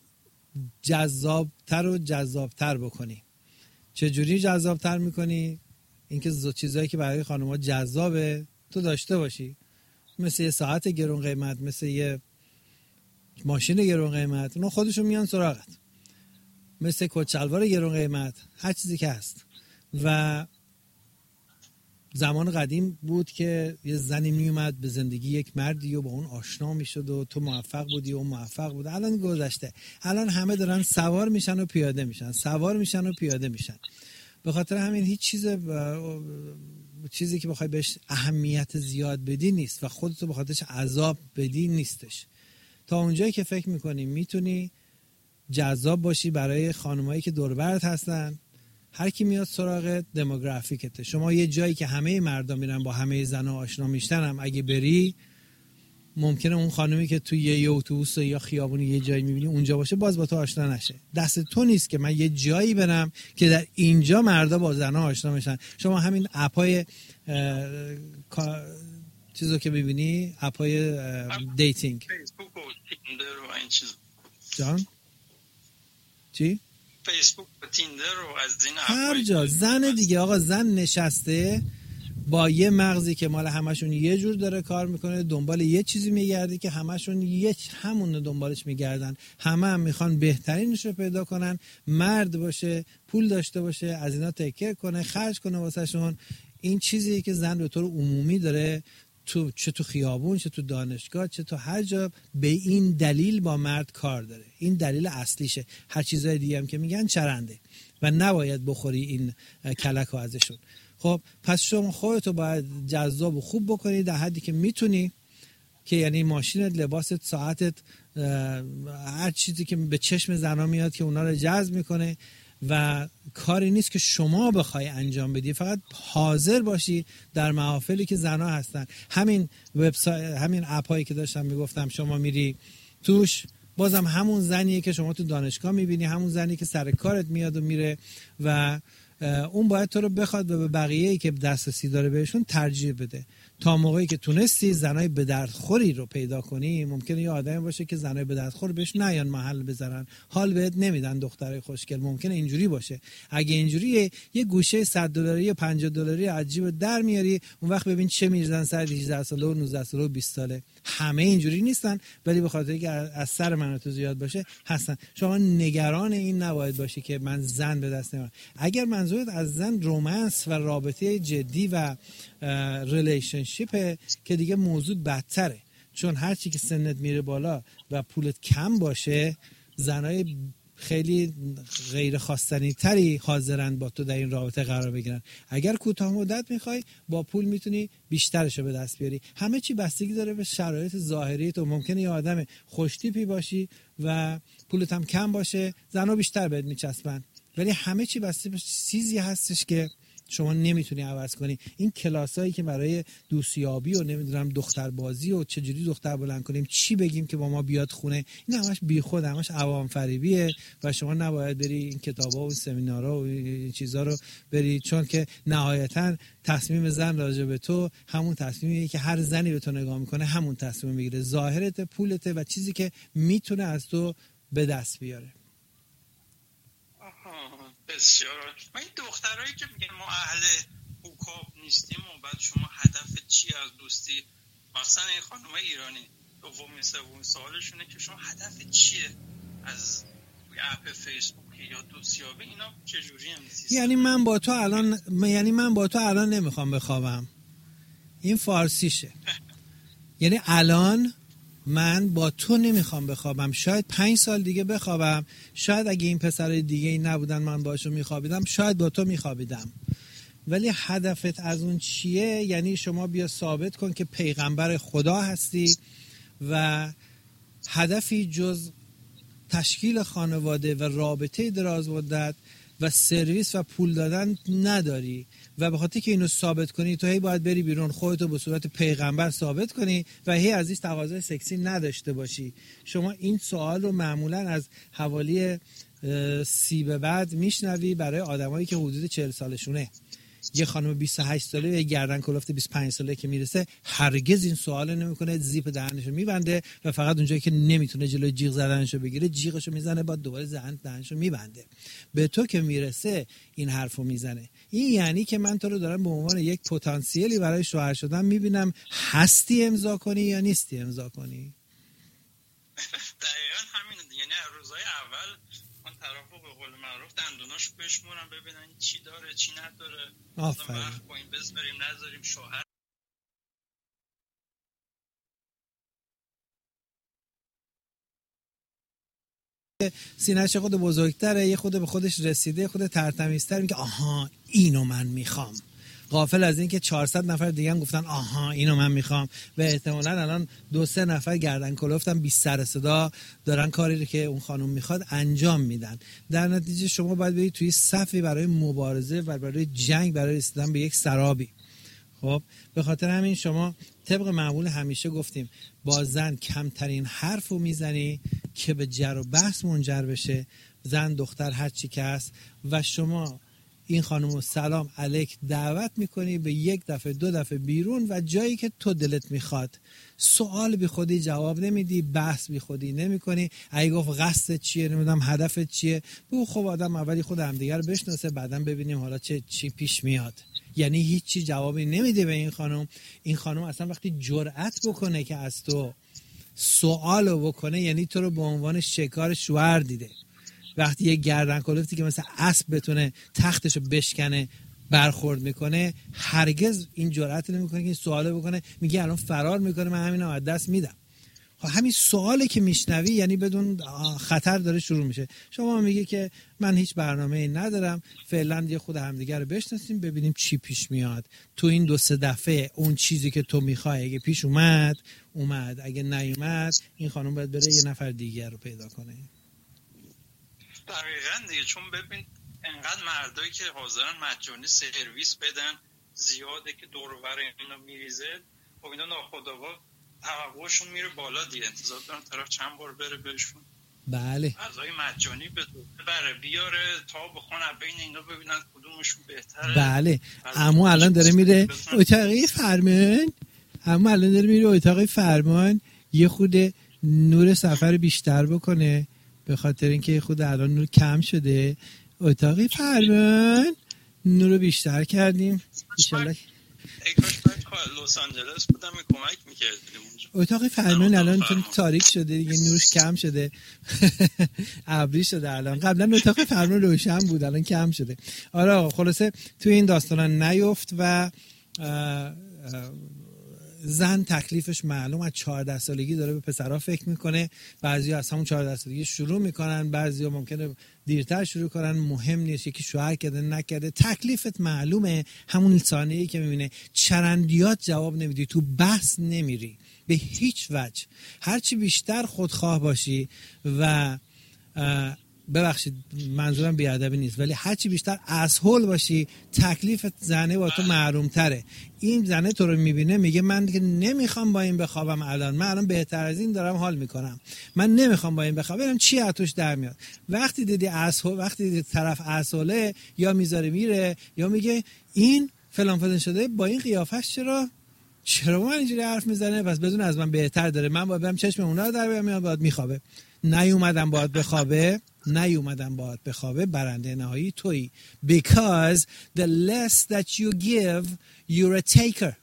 جذابتر بکنی. چجوری جذابتر میکنی؟ اینکه چیزایی که برای خانوما جذابه تو داشته باشی، مثل یه ساعت گرون قیمت، مثل یه ماشین گرون قیمت، اونا خودشون میان سراغت، مثل کت شلوار گرون قیمت، هر چیزی که هست. و زمان قدیم بود که یه زنی میومد به زندگی یک مردی و با اون آشنا میشد و تو موفق بودی و اون موفق بود. الان گذشته. الان همه دارن سوار میشن و پیاده میشن، سوار میشن و پیاده میشن. به خاطر همین هیچ چیزی که بخوای بهش اهمیت زیاد بدی نیست و خودتو به خاطرش عذاب بدی نیستش. تا اونجایی که فکر میکنی میتونی جذاب باشی برای خانمایی که دور برت هستن، هر کی میاد سراغ دموگرافیکته. شما یه جایی که همه مردم میرن با همه زنا آشنا میشن هم اگه بری، ممکنه اون خانومی که توی یه اتوبوس یا خیابونی یه جایی میبینی اونجا باشه، باز با تو آشنا نشه. دست تو نیست که من یه جایی برم که در اینجا مردا با زنا آشنا میشن. شما همین اپای چیزو که ببینی، اپای دیتینگ، فیسبوک و تیندر و این چیز. جان چی؟ فیسبوک و تیندر و از این هر جا زن دیگه. آقا زن نشسته با یه مغزی که مال همشون یه جور داره کار میکنه، دنبال یه چیزی میگرده که همشون همون دنبالش میگردن. همه هم میخوان بهترینش رو پیدا کنن، مرد باشه، پول داشته باشه، از اینا تکیه کنه، خرج کنه واسه شون. این چیزیه که زن به طور عمومی داره چه تو خیابون، چه تو دانشگاه، چه تو هر جا به این دلیل با مرد کار داره. این دلیل اصلیشه. هر چیزای دیگه هم که میگن چرنده و نباید بخوری این کلکو ازشون. خب پس شما خودتو باید جذاب و خوب بکنی در حدی که میتونی، که یعنی ماشینت، لباست، ساعتت، هر چیزی که به چشم زنا میاد که اونا رو جذب میکنه و کاری نیست که شما بخوای انجام بدی، فقط حاضر باشی در محافلی که زنا هستن. همین وبسایت، همین اپایی که داشتم میگفتم، شما میری توش، بازم همون زنیه که شما تو دانشگاه میبینی، همون زنی که سر کارت میاد و میره و اون باید تو رو بخواد و به بقیه‌ای که دسترسی داره بهشون ترجیح بده. تا موقعی که تونستی زنای به دردخوری رو پیدا کنی، ممکنه یه آدمی باشه که زنای به دردخور بهش نیان محل بذارن، حال بهت نمیدن، دخترای خوشگل. ممکنه اینجوری باشه. اگه اینجوریه، یه گوشه $100 یا $50 عجیب در میاری، اون وقت ببین چه میریزن سر 18 ساله و 19 ساله و 20 ساله. همه اینجوری نیستن، ولی به خاطر اینکه از سر من تو زیاد باشه هستن. شما نگران این نباید باشی که من زن به دست نمیارم. اگر منظورت از زن رومنس و رابطه جدی و ریلیشنشیپه که دیگه موضوع بدتره، چون هر چی که سنت میره بالا و پولت کم باشه، زنای خیلی غیر خواستنی تری حاضرن با تو در این رابطه قرار بگیرن. اگر کوتاه مدت میخوای، با پول میتونی بیشترشو به دست بیاری. همه چی بستگی داره به شرایط ظاهری تو. ممکنه یه آدم خوشتیپی باشی و پولت هم کم باشه، زنا بیشتر بهت میچسبن، ولی همه چی بستگی به چیزی هستش که شما نمیتونی عوض کنی. این کلاسایی که برای دوستیابی و نمیدونم دختربازی و چجوری دختر بلند کنیم، چی بگیم که با ما بیاد خونه، این همش بیخود، همش عوام فریبیه و شما نباید بری این کتابا و سمینارها و این چیزا رو بری، چون که نهایتا تصمیم زن راجع به تو همون تصمیمیه که هر زنی به تو نگاه میکنه همون تصمیم میگیره. ظاهرت، پولت و چیزی که میتونه از تو به دست بیاره. بسیار. من این دخترایی که میگن ما اهل حقوق نیستیم و بعد شما هدف چی از دوستی، مثلا این خانم ایرانی دومین سومین سوالشونه که شما هدف چیه از اپ فیسبوک یا دوستیابی، اینا چجوری هم؟ یعنی من با تو الان نمیخوام بخوابم. این فارسیشه. یعنی الان من با تو نمیخوام بخوابم، شاید 5 سال دیگه بخوابم، شاید اگه این پسرای دیگه ای نبودن من باشون میخوابیدم، شاید با تو میخوابیدم. ولی هدفت از اون چیه؟ یعنی شما بیا ثابت کن که پیغمبر خدا هستی و هدفی جز تشکیل خانواده و رابطه دراز مدت و سرویس و پول دادن نداری و به خاطر که اینو ثابت کنی تو هی باید بری بیرون، خودتو به صورت پیغمبر ثابت کنی و هی از این تقاضای سکسی نداشته باشی. شما این سوال رو معمولا از حوالی 30 به بعد میشنوی برای آدمایی که حدود 40 سالشونه. یه خانم 28 ساله یه گردن کلفت 25 ساله که میرسه هرگز این سوال نمیکنه، زیپ دهنشو میبنده و فقط اونجایی که نمیتونه جلوی جیغ زدنشو بگیره جیغشو میزنه، بعد دوباره دهنشو میبنده. به تو که میرسه این حرفو میزنه. این یعنی که من تو رو دارم به عنوان یک پتانسیلی برای شوهر شدن میبینم، هستی امضا کنی یا نیستی امضا کنی. دقیقاً همین. یعنی روزهای اول من طرفو به قول معروف دندوناش بشمونم ببینن چی داره چی نداره، آفرین، با این بذاریم نذاریم. شوهر سینه‌ش خود بزرگتره، یه خود به خودش رسیده، خود ترتمیزتر، میگه آها اینو من میخوام. غافل از این که 400 نفر دیگه هم گفتن آها اینو من میخوام و احتمالاً الان 2-3 نفر گردن کلفتن بی سر صدا دارن کاری رو که اون خانم میخواد انجام میدن. در نتیجه شما باید برید توی صفی برای مبارزه و برای جنگ برای رسیدن به یک سرابی. خب به خاطر همین شما طبق معمول همیشه گفتیم با زن کمترین حرف رو میزنی که به جر و بحث منجر بشه، زن دختر هر چی که هست، و شما این خانم رو سلام علیک دعوت میکنی به 1 دفعه 2 دفعه بیرون و جایی که تو دلت میخواد. سوال بی خودی جواب نمیدی، بحث بی خودی نمی کنی. اگه گفت قصدت چیه، نمیدونم هدفت چیه، بگو خب آدم اولی خود همدیگه رو بشناسه بعداً ببینیم حالا چی پیش میاد. یعنی هیچی جوابی نمیده به این خانم. این خانم اصلا وقتی جرأت بکنه که از تو سوالو بکنه یعنی تو رو به عنوان شکار شوهر دیده. وقتی یه گردن کلفتی که مثل اسب بتونه تختشو بشکنه برخورد میکنه، هرگز این جرأت نمیکنه که این سوالو بکنه. میگه الان فرار میکنه، من همینو از دست میدم. خب همین سوالی که میشنوی یعنی بدون خطر داره شروع میشه. شما میگه که من هیچ برنامه‌ای ندارم، فعلا یه خود همدیگه رو بشناسیم ببینیم چی پیش میاد. تو این 2-3 دفعه اون چیزی که تو میخوای اگه پیش اومد، اگه نیومد این خانم باید بره یه نفر دیگر رو پیدا کنه. دقیقاً دیگه، چون ببین انقدر مردایی که حاضرن مجانی سرویس بدن زیاده که دور و بر اینا میریزه. خب اینا ناخودآگاه توقعشون میره بالا دیگه، انتظار دارن طرف چند بار بره بهشون. بله. غذای مجانی بره بیاره تا بخون بین اینا ببینن کدومشون بهتره. بله. اما الان داره میره اتاق فرمان. اتاق فرمان یه خود نور سفر بیشتر بکنه به خاطر اینکه خود الان نور کم شده. اتاق فرمان نور بیشتر کردیم. ان ای کاش من لس آنجلس بودم کمک می‌کردیم اونجا. اتاق فرمان الان چون تاریک شده دیگه نورش کم شده. ابری شده الان. قبلا اتاق فرمان روشن بود الان کم شده. آره خلاصه تو این داستانا نیفت و زن تکلیفش معلوم، از 14 سالگی داره به پسرها فکر میکنه. بعضیا از همون 14 سالگی شروع میکنن، بعضیا ممکنه دیرتر شروع کنن. مهم نیست یکی شوهر کرده نکرده، تکلیفت معلومه. همون ثانیه‌ای که میبینه چرندیات جواب نمیدی، تو بحث نمیری به هیچ وجه. هرچی بیشتر خودخواه باشی و ببخشید منظورم بیادبی نیست، ولی هرچی بیشتر اسهول باشی تکلیفت زنه با تو محروم تره. این زنه تو رو میبینه میگه من که نمیخوام با این بخوابم، من الان بهتر از این دارم حال میکنم، من نمیخوام با این بخوابم، ببینم چی از توش در میاد. وقتی دیدی اسهول، وقتی دیدی طرف اسهوله، یا میذاره میره یا میگه این فلان فلان شده، با این قیافش چرا من اینجوری حرف میزنه، پس بدون از من بهتر داره، من باید برم چشم اونا رو در بیارم، باید میخوابه. نیومدم باید بخوابه، برنده نهایی تویی. Because the less that you give, you're a taker.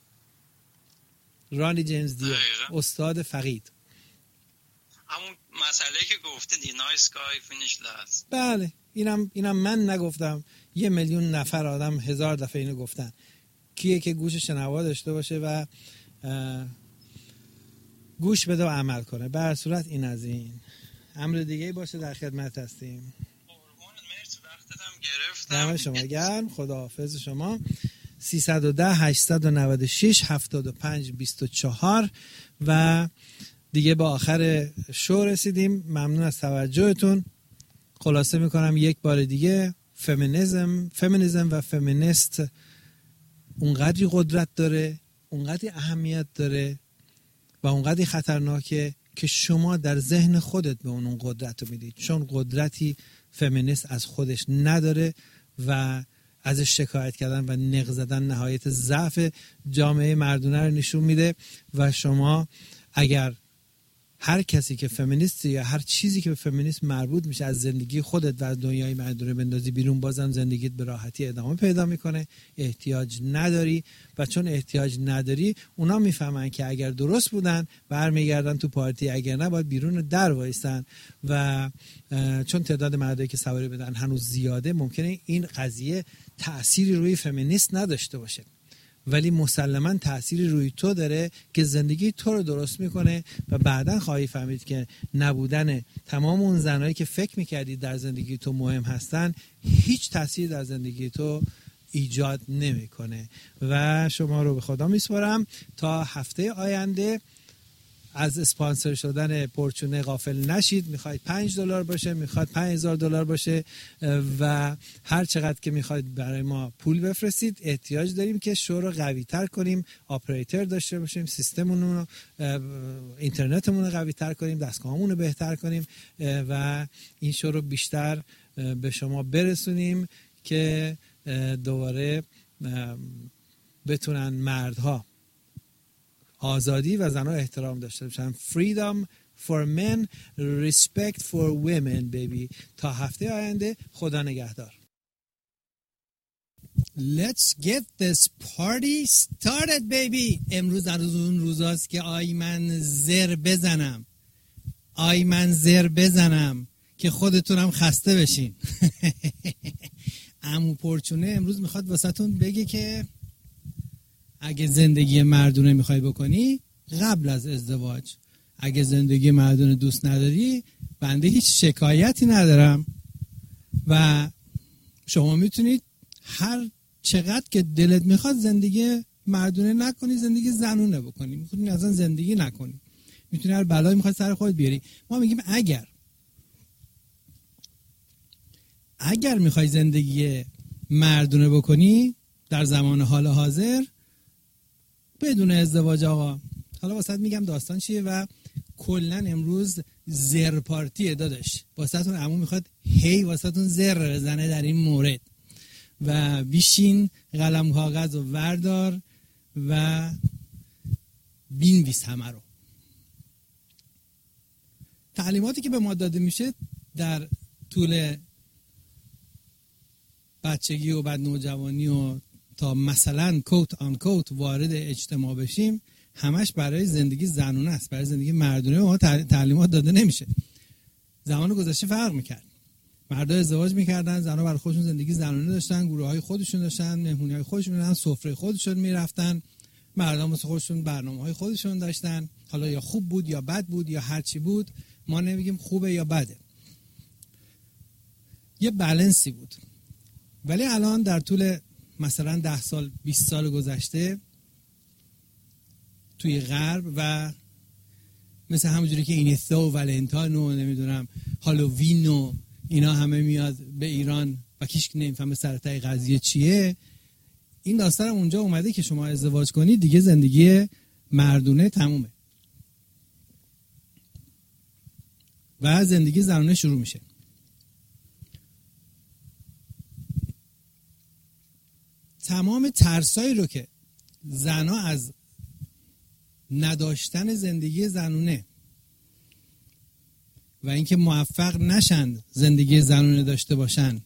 رانی جیمز دیر، استاد فقید. همون مسئله که گفته دی nice guy finish last. بله اینم من نگفتم، 1 میلیون نفر آدم 1000 دفعه اینو گفتن. کیه که گوش شنوا داشته باشه و گوش بده و عمل کنه. به هر صورت این از این. امر دیگه باشه در خدمت هستیم. مرسی وقتتم گرفتم. دم شما گرم. خداحافظ شما. 310 896 75 24 و دیگه به آخر شو رسیدیم. ممنون از توجهتون. خلاصه میکنم یک بار دیگه، فمینیسم و فمینیست اونقدری قدرت داره، اونقدری اهمیت داره و اونقدری خطرناکه که شما در ذهن خودت به اون قدرت رو میدید، چون قدرتی فمینیست از خودش نداره و ازش شکایت کردن و نق زدن نهایت ضعف جامعه مردونه رو نشون میده. و شما اگر هر کسی که فمینیستی یا هر چیزی که به فمینیسم مربوط میشه از زندگی خودت و از دنیای مردونه بندازی بیرون، بازم زندگیت به راحتی ادامه پیدا میکنه. احتیاج نداری و چون احتیاج نداری اونا میفهمن که اگر درست بودن برمیگردن تو پارتی، اگر نه باید بیرون در وایستن. و چون تعداد مردایی که سواری بدن هنوز زیاده، ممکنه این قضیه تأثیری روی فمینیست نداشته باشه، ولی مسلماً تأثیری روی تو داره که زندگی تو رو درست میکنه و بعداً خواهی فهمید که نبودن تمام اون زنایی که فکر میکردی در زندگی تو مهم هستن هیچ تأثیری در زندگی تو ایجاد نمیکنه. و شما رو به خدا میسپارم تا هفته آینده از اسپانسر شدن پرچونه غافل نشید. میخواید $5 باشه، میخواد $5,000 باشه و هر چقدر که میخواید برای ما پول بفرستید. احتیاج داریم که شو رو قوی تر کنیم، آپریتور داشته باشیم، سیستممون رو، اینترنتمون رو قوی تر کنیم، دستگاهمون رو بهتر کنیم و این شو رو بیشتر به شما برسونیم که دوباره بتونن مردها آزادی و زنها احترام داشته باشن. Freedom for men, respect for women, baby. تا هفته آینده، خدا نگهدار. Let's get this party started, baby. امروز از اون روزاست که من زر بزنم که خودتونم خسته بشین. عمو پرچونه امروز میخواد واسهتون بگه که اگه زندگی مردونه میخوای بکنی قبل از ازدواج، اگه زندگی مردونه دوست نداری، بنده هیچ شکایتی ندارم و شما میتونید هر چقدر که دلت میخواد زندگی مردونه نکنی، زندگی زنونه بکنی. میتونی اصلا زندگی نکنی، میتونی هر بلایی میخواد سر خودت بیاری. ما میگیم اگر میخوای زندگی مردونه بکنی در زمان حال حاضر بدون ازدواج، آقا حالا واسط میگم داستان چیه و کلن امروز زر پارتیه داداش. واسهتون عمو میخواد واسهتون زر بزنه در این مورد و بیشین قلم کاغذ و وردار و بینویس همه رو. تعلیماتی که به ما داده میشه در طول بچگی و بعد نوجوانی و تا مثلا کوت آن کوت وارد اجتماع بشیم همش برای زندگی زنونه است، برای زندگی مردونه ما تعلیمات داده نمیشه. زمان گذشته فرق میکرد، مردها ازدواج میکردن، زنها برای خودشون زندگی زنونه داشتن، گروه های خودشون داشتن، مهمونی های خودشون داشتن، سفره خودشون میرفتن، مردها واسه خودشون برنامه های خودشون داشتن. حالا یا خوب بود یا بد بود یا هر چی بود، ما نمیگیم خوبه یا بده، یه بالانسی بود. ولی الان در طول مثلا 10 سال 20 سال گذشته توی غرب و مثل همونجوری که اینیستا و ولنتاین و نمیدونم هالووین و اینا همه میاد به ایران و کیش نمیفهمه سرتای قضیه چیه، این داستان هم اونجا اومده که شما ازدواج کنید دیگه زندگی مردونه تمومه و زندگی زنانه شروع میشه. تمام ترسایی رو که زنها از نداشتن زندگی زنونه و اینکه موفق نشن زندگی زنونه داشته باشن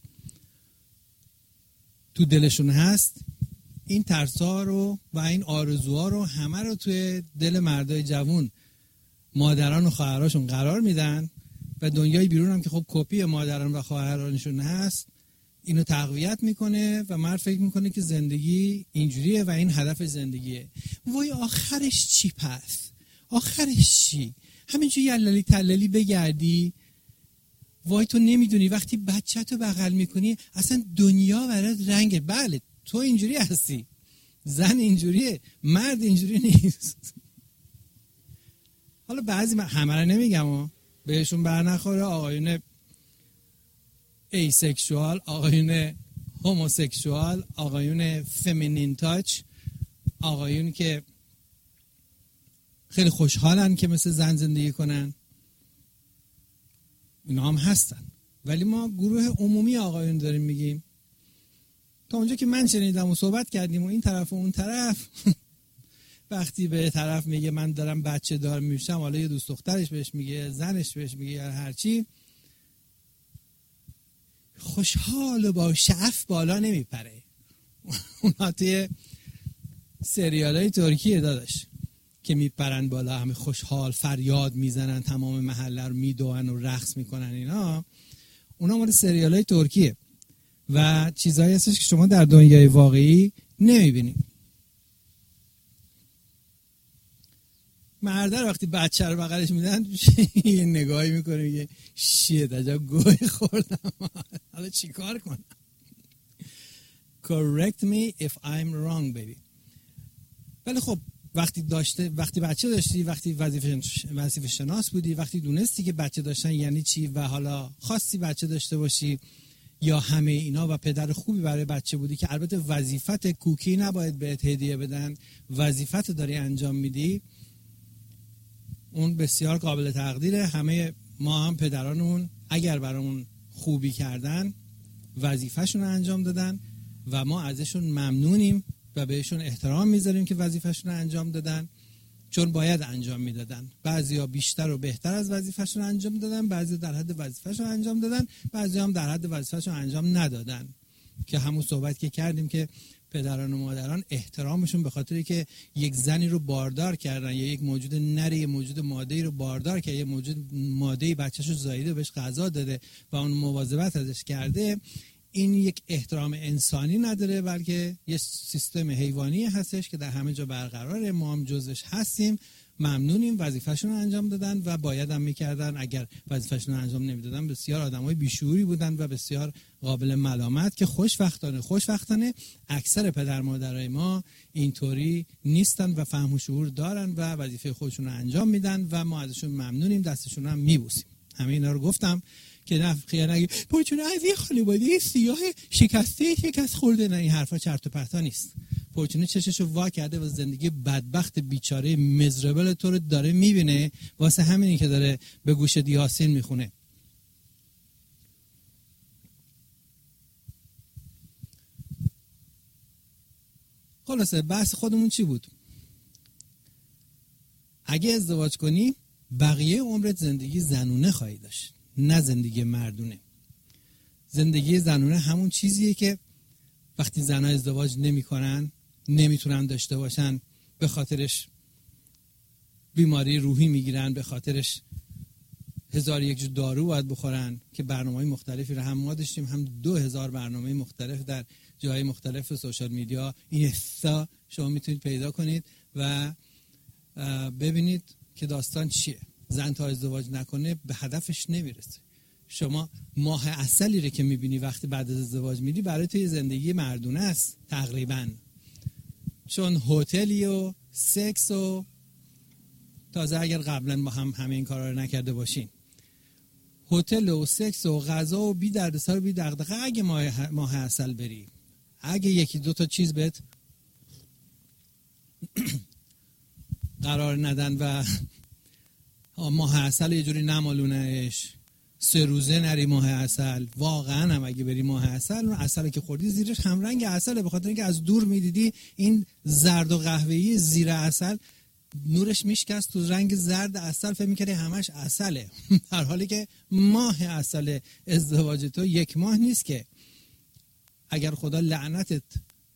تو دلشون هست، این ترس‌ها رو و این آرزوها رو همه رو توی دل مردای جوون، مادران و خواهراشون قرار میدن و دنیای بیرون هم که خب کپی مادران و خواهرانشون هست اینو تقویت میکنه و مرد فکر میکنه که زندگی اینجوریه و این هدف زندگیه. وای آخرش چی پس؟ آخرش چی؟ همینجوری یللی تللی بگردی؟ وای تو نمیدونی وقتی بچه‌تو بغل میکنی اصلا دنیا برات رنگه. بله تو اینجوری هستی، زن اینجوریه، مرد اینجوری نیست. حالا بعضی همه رو نمیگم بهشون برنخوره، آقایون ایسکشوال، آقایون هوموسکشوال، آقایون فمینین تاچ، آقایون که خیلی خوشحالن که مثل زن زندگی کنن، اینا هم هستن. ولی ما گروه عمومی آقایون داریم میگیم. تا اونجا که من شنیدم و صحبت کردیم و این طرف و اون طرف وقتی به طرف میگه من دارم بچه دار میشم، حالا یه دوست دخترش بهش میگه، زنش بهش میگه یا هرچی، خوشحال و با شعف بالا نمیپره. اونا توی سریال های ترکیه داداش که میپرن بالا، همه خوشحال فریاد میزنن، تمام محله رو میدوئن و رقص میکنن، اینا اونا مال سریال های ترکیه و چیزایی هستش که شما در دنیای واقعی نمیبینید. مرده رو وقتی بچه رو بغلش میدن یه نگاهی میکنه میگه شیت عجب گوی خوردم، حالا چی کار کنم؟ correct me if I'm wrong baby. ولی خب وقتی بچه داشتی، وقتی وظیفه شناس بودی، وقتی دونستی که بچه داشتن یعنی چی و حالا خواستی بچه داشته باشی یا همه اینا و پدر خوبی برای بچه بودی که البته وظیفت کوکی نباید بهت هدیه بدن، وظیفت داری انجام میدی، اون بسیار قابل تقدیره. همه ما هم پدرانمون اگر برامون خوبی کردن وظیفه‌شون رو انجام دادن و ما ازشون ممنونیم و بهشون احترام میذاریم که وظیفه‌شون رو انجام دادن، چون باید انجام میدادن. بعضیا بیشتر و بهتر از وظیفه‌شون انجام دادن، بعضی در حد وظیفه‌شون انجام دادن، بعضی هم در حد وظیفه‌شون انجام ندادن. که همون صحبت که کردیم که پدران و مادران احترامشون به خاطری که یک زنی رو باردار کردن یا یک موجود نری، یک موجود ماده‌ای رو باردار کرده، یک موجود ماده‌ای بچه‌شو زاییده بهش غذا داده و اون مواظبت ازش کرده، این یک احترام انسانی نداره بلکه یه سیستم حیوانی هستش که در همه جا برقراره. ما هم جزش هستیم، ممنونیم، وظیفه‌شون رو انجام دادن و باید هم می‌کردن. اگر وظیفه‌شون رو انجام نمیدادن بسیار آدمای بیشعوری بودن و بسیار قابل ملامت که خوشبختانه اکثر پدر مادرای ما اینطوری نیستن و فهم و شعور دارن و وظیفه خودشون رو انجام میدن و ما ازشون ممنونیم، دستشون رو هم میبوسیم. همه اینا رو گفتم که نه خیال نگی پرچونه از یه خانواده سیاه شکسته شکست خورده، نه این حرفا چرت و پرتا نیست. پرچونه چششو وا کرده و زندگی بدبخت بیچاره مزربل تو رو داره میبینه، واسه همینی که داره به گوش یاسین میخونه. خلاصه بحث خودمون چی بود؟ اگه ازدواج کنی بقیه عمرت زندگی زنونه خواهی داشت، نه زندگی مردونه. زندگی زنونه همون چیزیه که وقتی زنها ازدواج نمی‌کنن، نمیتونن داشته باشن، به خاطرش بیماری روحی میگیرن، به خاطرش 1001 جو دارو باید بخورن که برنامه‌های مختلفی رو هم ما داشتیم، هم 2000 برنامه مختلف در جای مختلف سوشال میدیا این حسا شما میتونید پیدا کنید و ببینید که داستان چیه. زن تا ازدواج نکنه به هدفش نمیرسه. شما ماه عسلی رو که میبینی وقتی بعد از ازدواج میری برای توی زندگی مردونه است تقریبا، چون هتلی و سکس و تازه اگر قبلا با هم همه این کارا رو نکرده باشین، هتل و سکس و غذا و بی دردسر و بی دغدغه. اگه ماه عسل بری، اگه یکی دو تا چیز بهت قرار ندن و ماه عسل یه جوری نمالونهش، 3 روزه نری ماه عسل، واقعا هم اگه بری ماه عسل، اون عسلی که خوردی زیرش هم رنگ عسله، به خاطر اینکه از دور میدیدی این زرد و قهوه‌ای زیر عسل نورش میشکست تو رنگ زرد عسل، فکر می‌کردی همش عسله. در حالی که ماه عسل ازدواج تو 1 ماه نیست که اگر خدا لعنتت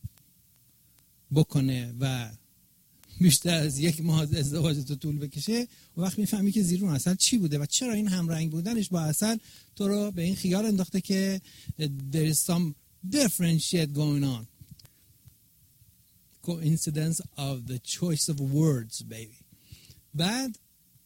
بکنه و بیشتر از 1 ماه ازدواج تو طول بکشه، و وقت میفهمی که زیر اون عسل چی بوده و چرا این همرنگ بودنش با عسل تو رو به این خیال انداخته که there is some different shit going on. Coincidence of the choice of words baby. بعد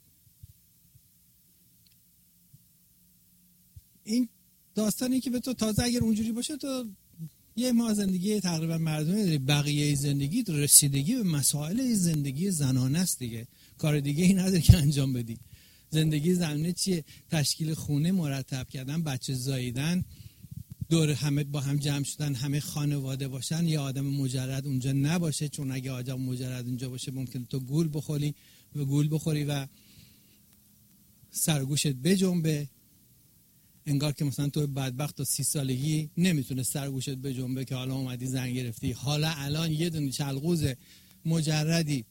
این داستانی که به تو تازه اگر اونجوری باشه تو 1 ماه زندگی تقریبا مردونه داری، بقیه زندگی رسیدگی به مسائل زندگی زنانه است دیگه، کار دیگه ای نداری که انجام بدی. زندگی زنانه چیه؟ تشکیل خونه، مرتب کردن، بچه زاییدن، دور همه با هم جمع شدن، همه خانواده باشن، یا آدم مجرد اونجا نباشه، چون اگه آدم مجرد اونجا باشه ممکنه تو گول بخوری و سرگوشت بجنبه، انگار که مثلا تو بدبخت تا 30 سالگی نمیتونه سرگوشت بجنبه که حالا اومدی زن گرفتی. حالا الان یه دونه چلغوز مجردی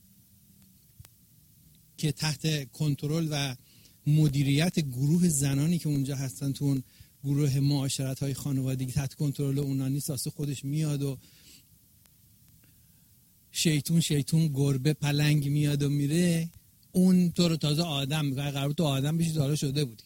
که تحت کنترل و مدیریت گروه زنانی که اونجا هستن تو اون گروه معاشرت‌های خانوادگی تحت کنترل اونا نیست، واسه خودش میاد و شیطون گربه پلنگ میاد و میره، اون تو رو تازه آدم میگه. قرار تو آدم بشی، حالا شده بودی.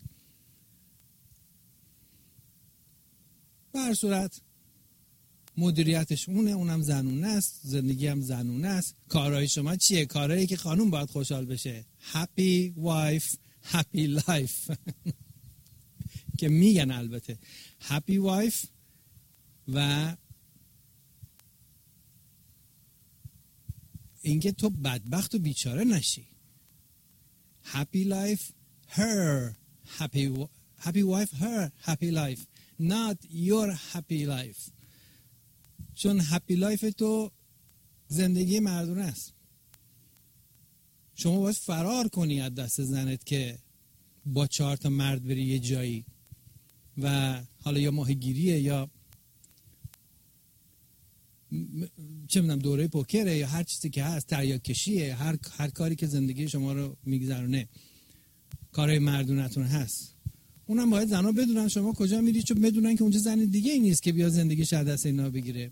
به هر صورت مدیریتش اونم زنونه است، زندگی هم زنونه است. کارهای شما چیه؟ کارهایی که خانوم باید خوشحال بشه. happy wife happy life که میگن البته happy wife و اینکه تو بدبخت و بیچاره نشی. happy life her happy wife her happy life not your happy life. چون happy life تو زندگی مردونه است. شما باید فرار کنی از دست زنت که با 4 تا مرد بری یه جایی و حالا یا ماهیگیریه یا چه میدونم دوره پوکره یا هر چیزی که هست، تریاکشیه، هر کاری که زندگی شما رو میگذرونه، کارهای مردونتون هست. اونم باید زنها بدونن شما کجا میری، چون بدونن که اونجا زن دیگه ای نیست که بیا زندگیش از دست اینا بگیره.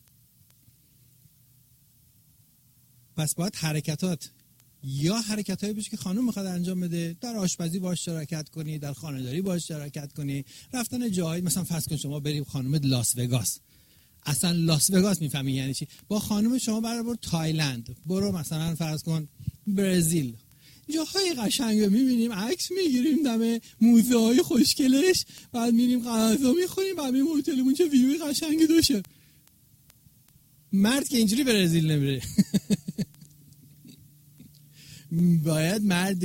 پس باید حرکتایی باشه که خانم میخواد انجام بده. در آشپزی باش شراکت کنی، در خانه‌داری باش شراکت کنی، رفتن جایی، مثلا فرض کن شما بریم خانم لاس وگاس. اصلا لاس وگاس میفهمی یعنی چی؟ با خانم شما برو تایلند، برو مثلا فرض کن برزیل، جاهای قشنگ رو میبینیم، عکس میگیریم دم موزه های خوشگلش، بعد میریم غذا میخوریم، بعد میریم هتلمون چه ویوی قشنگی داشته. مرد که اینجوری برزیل نمیره. باید مرد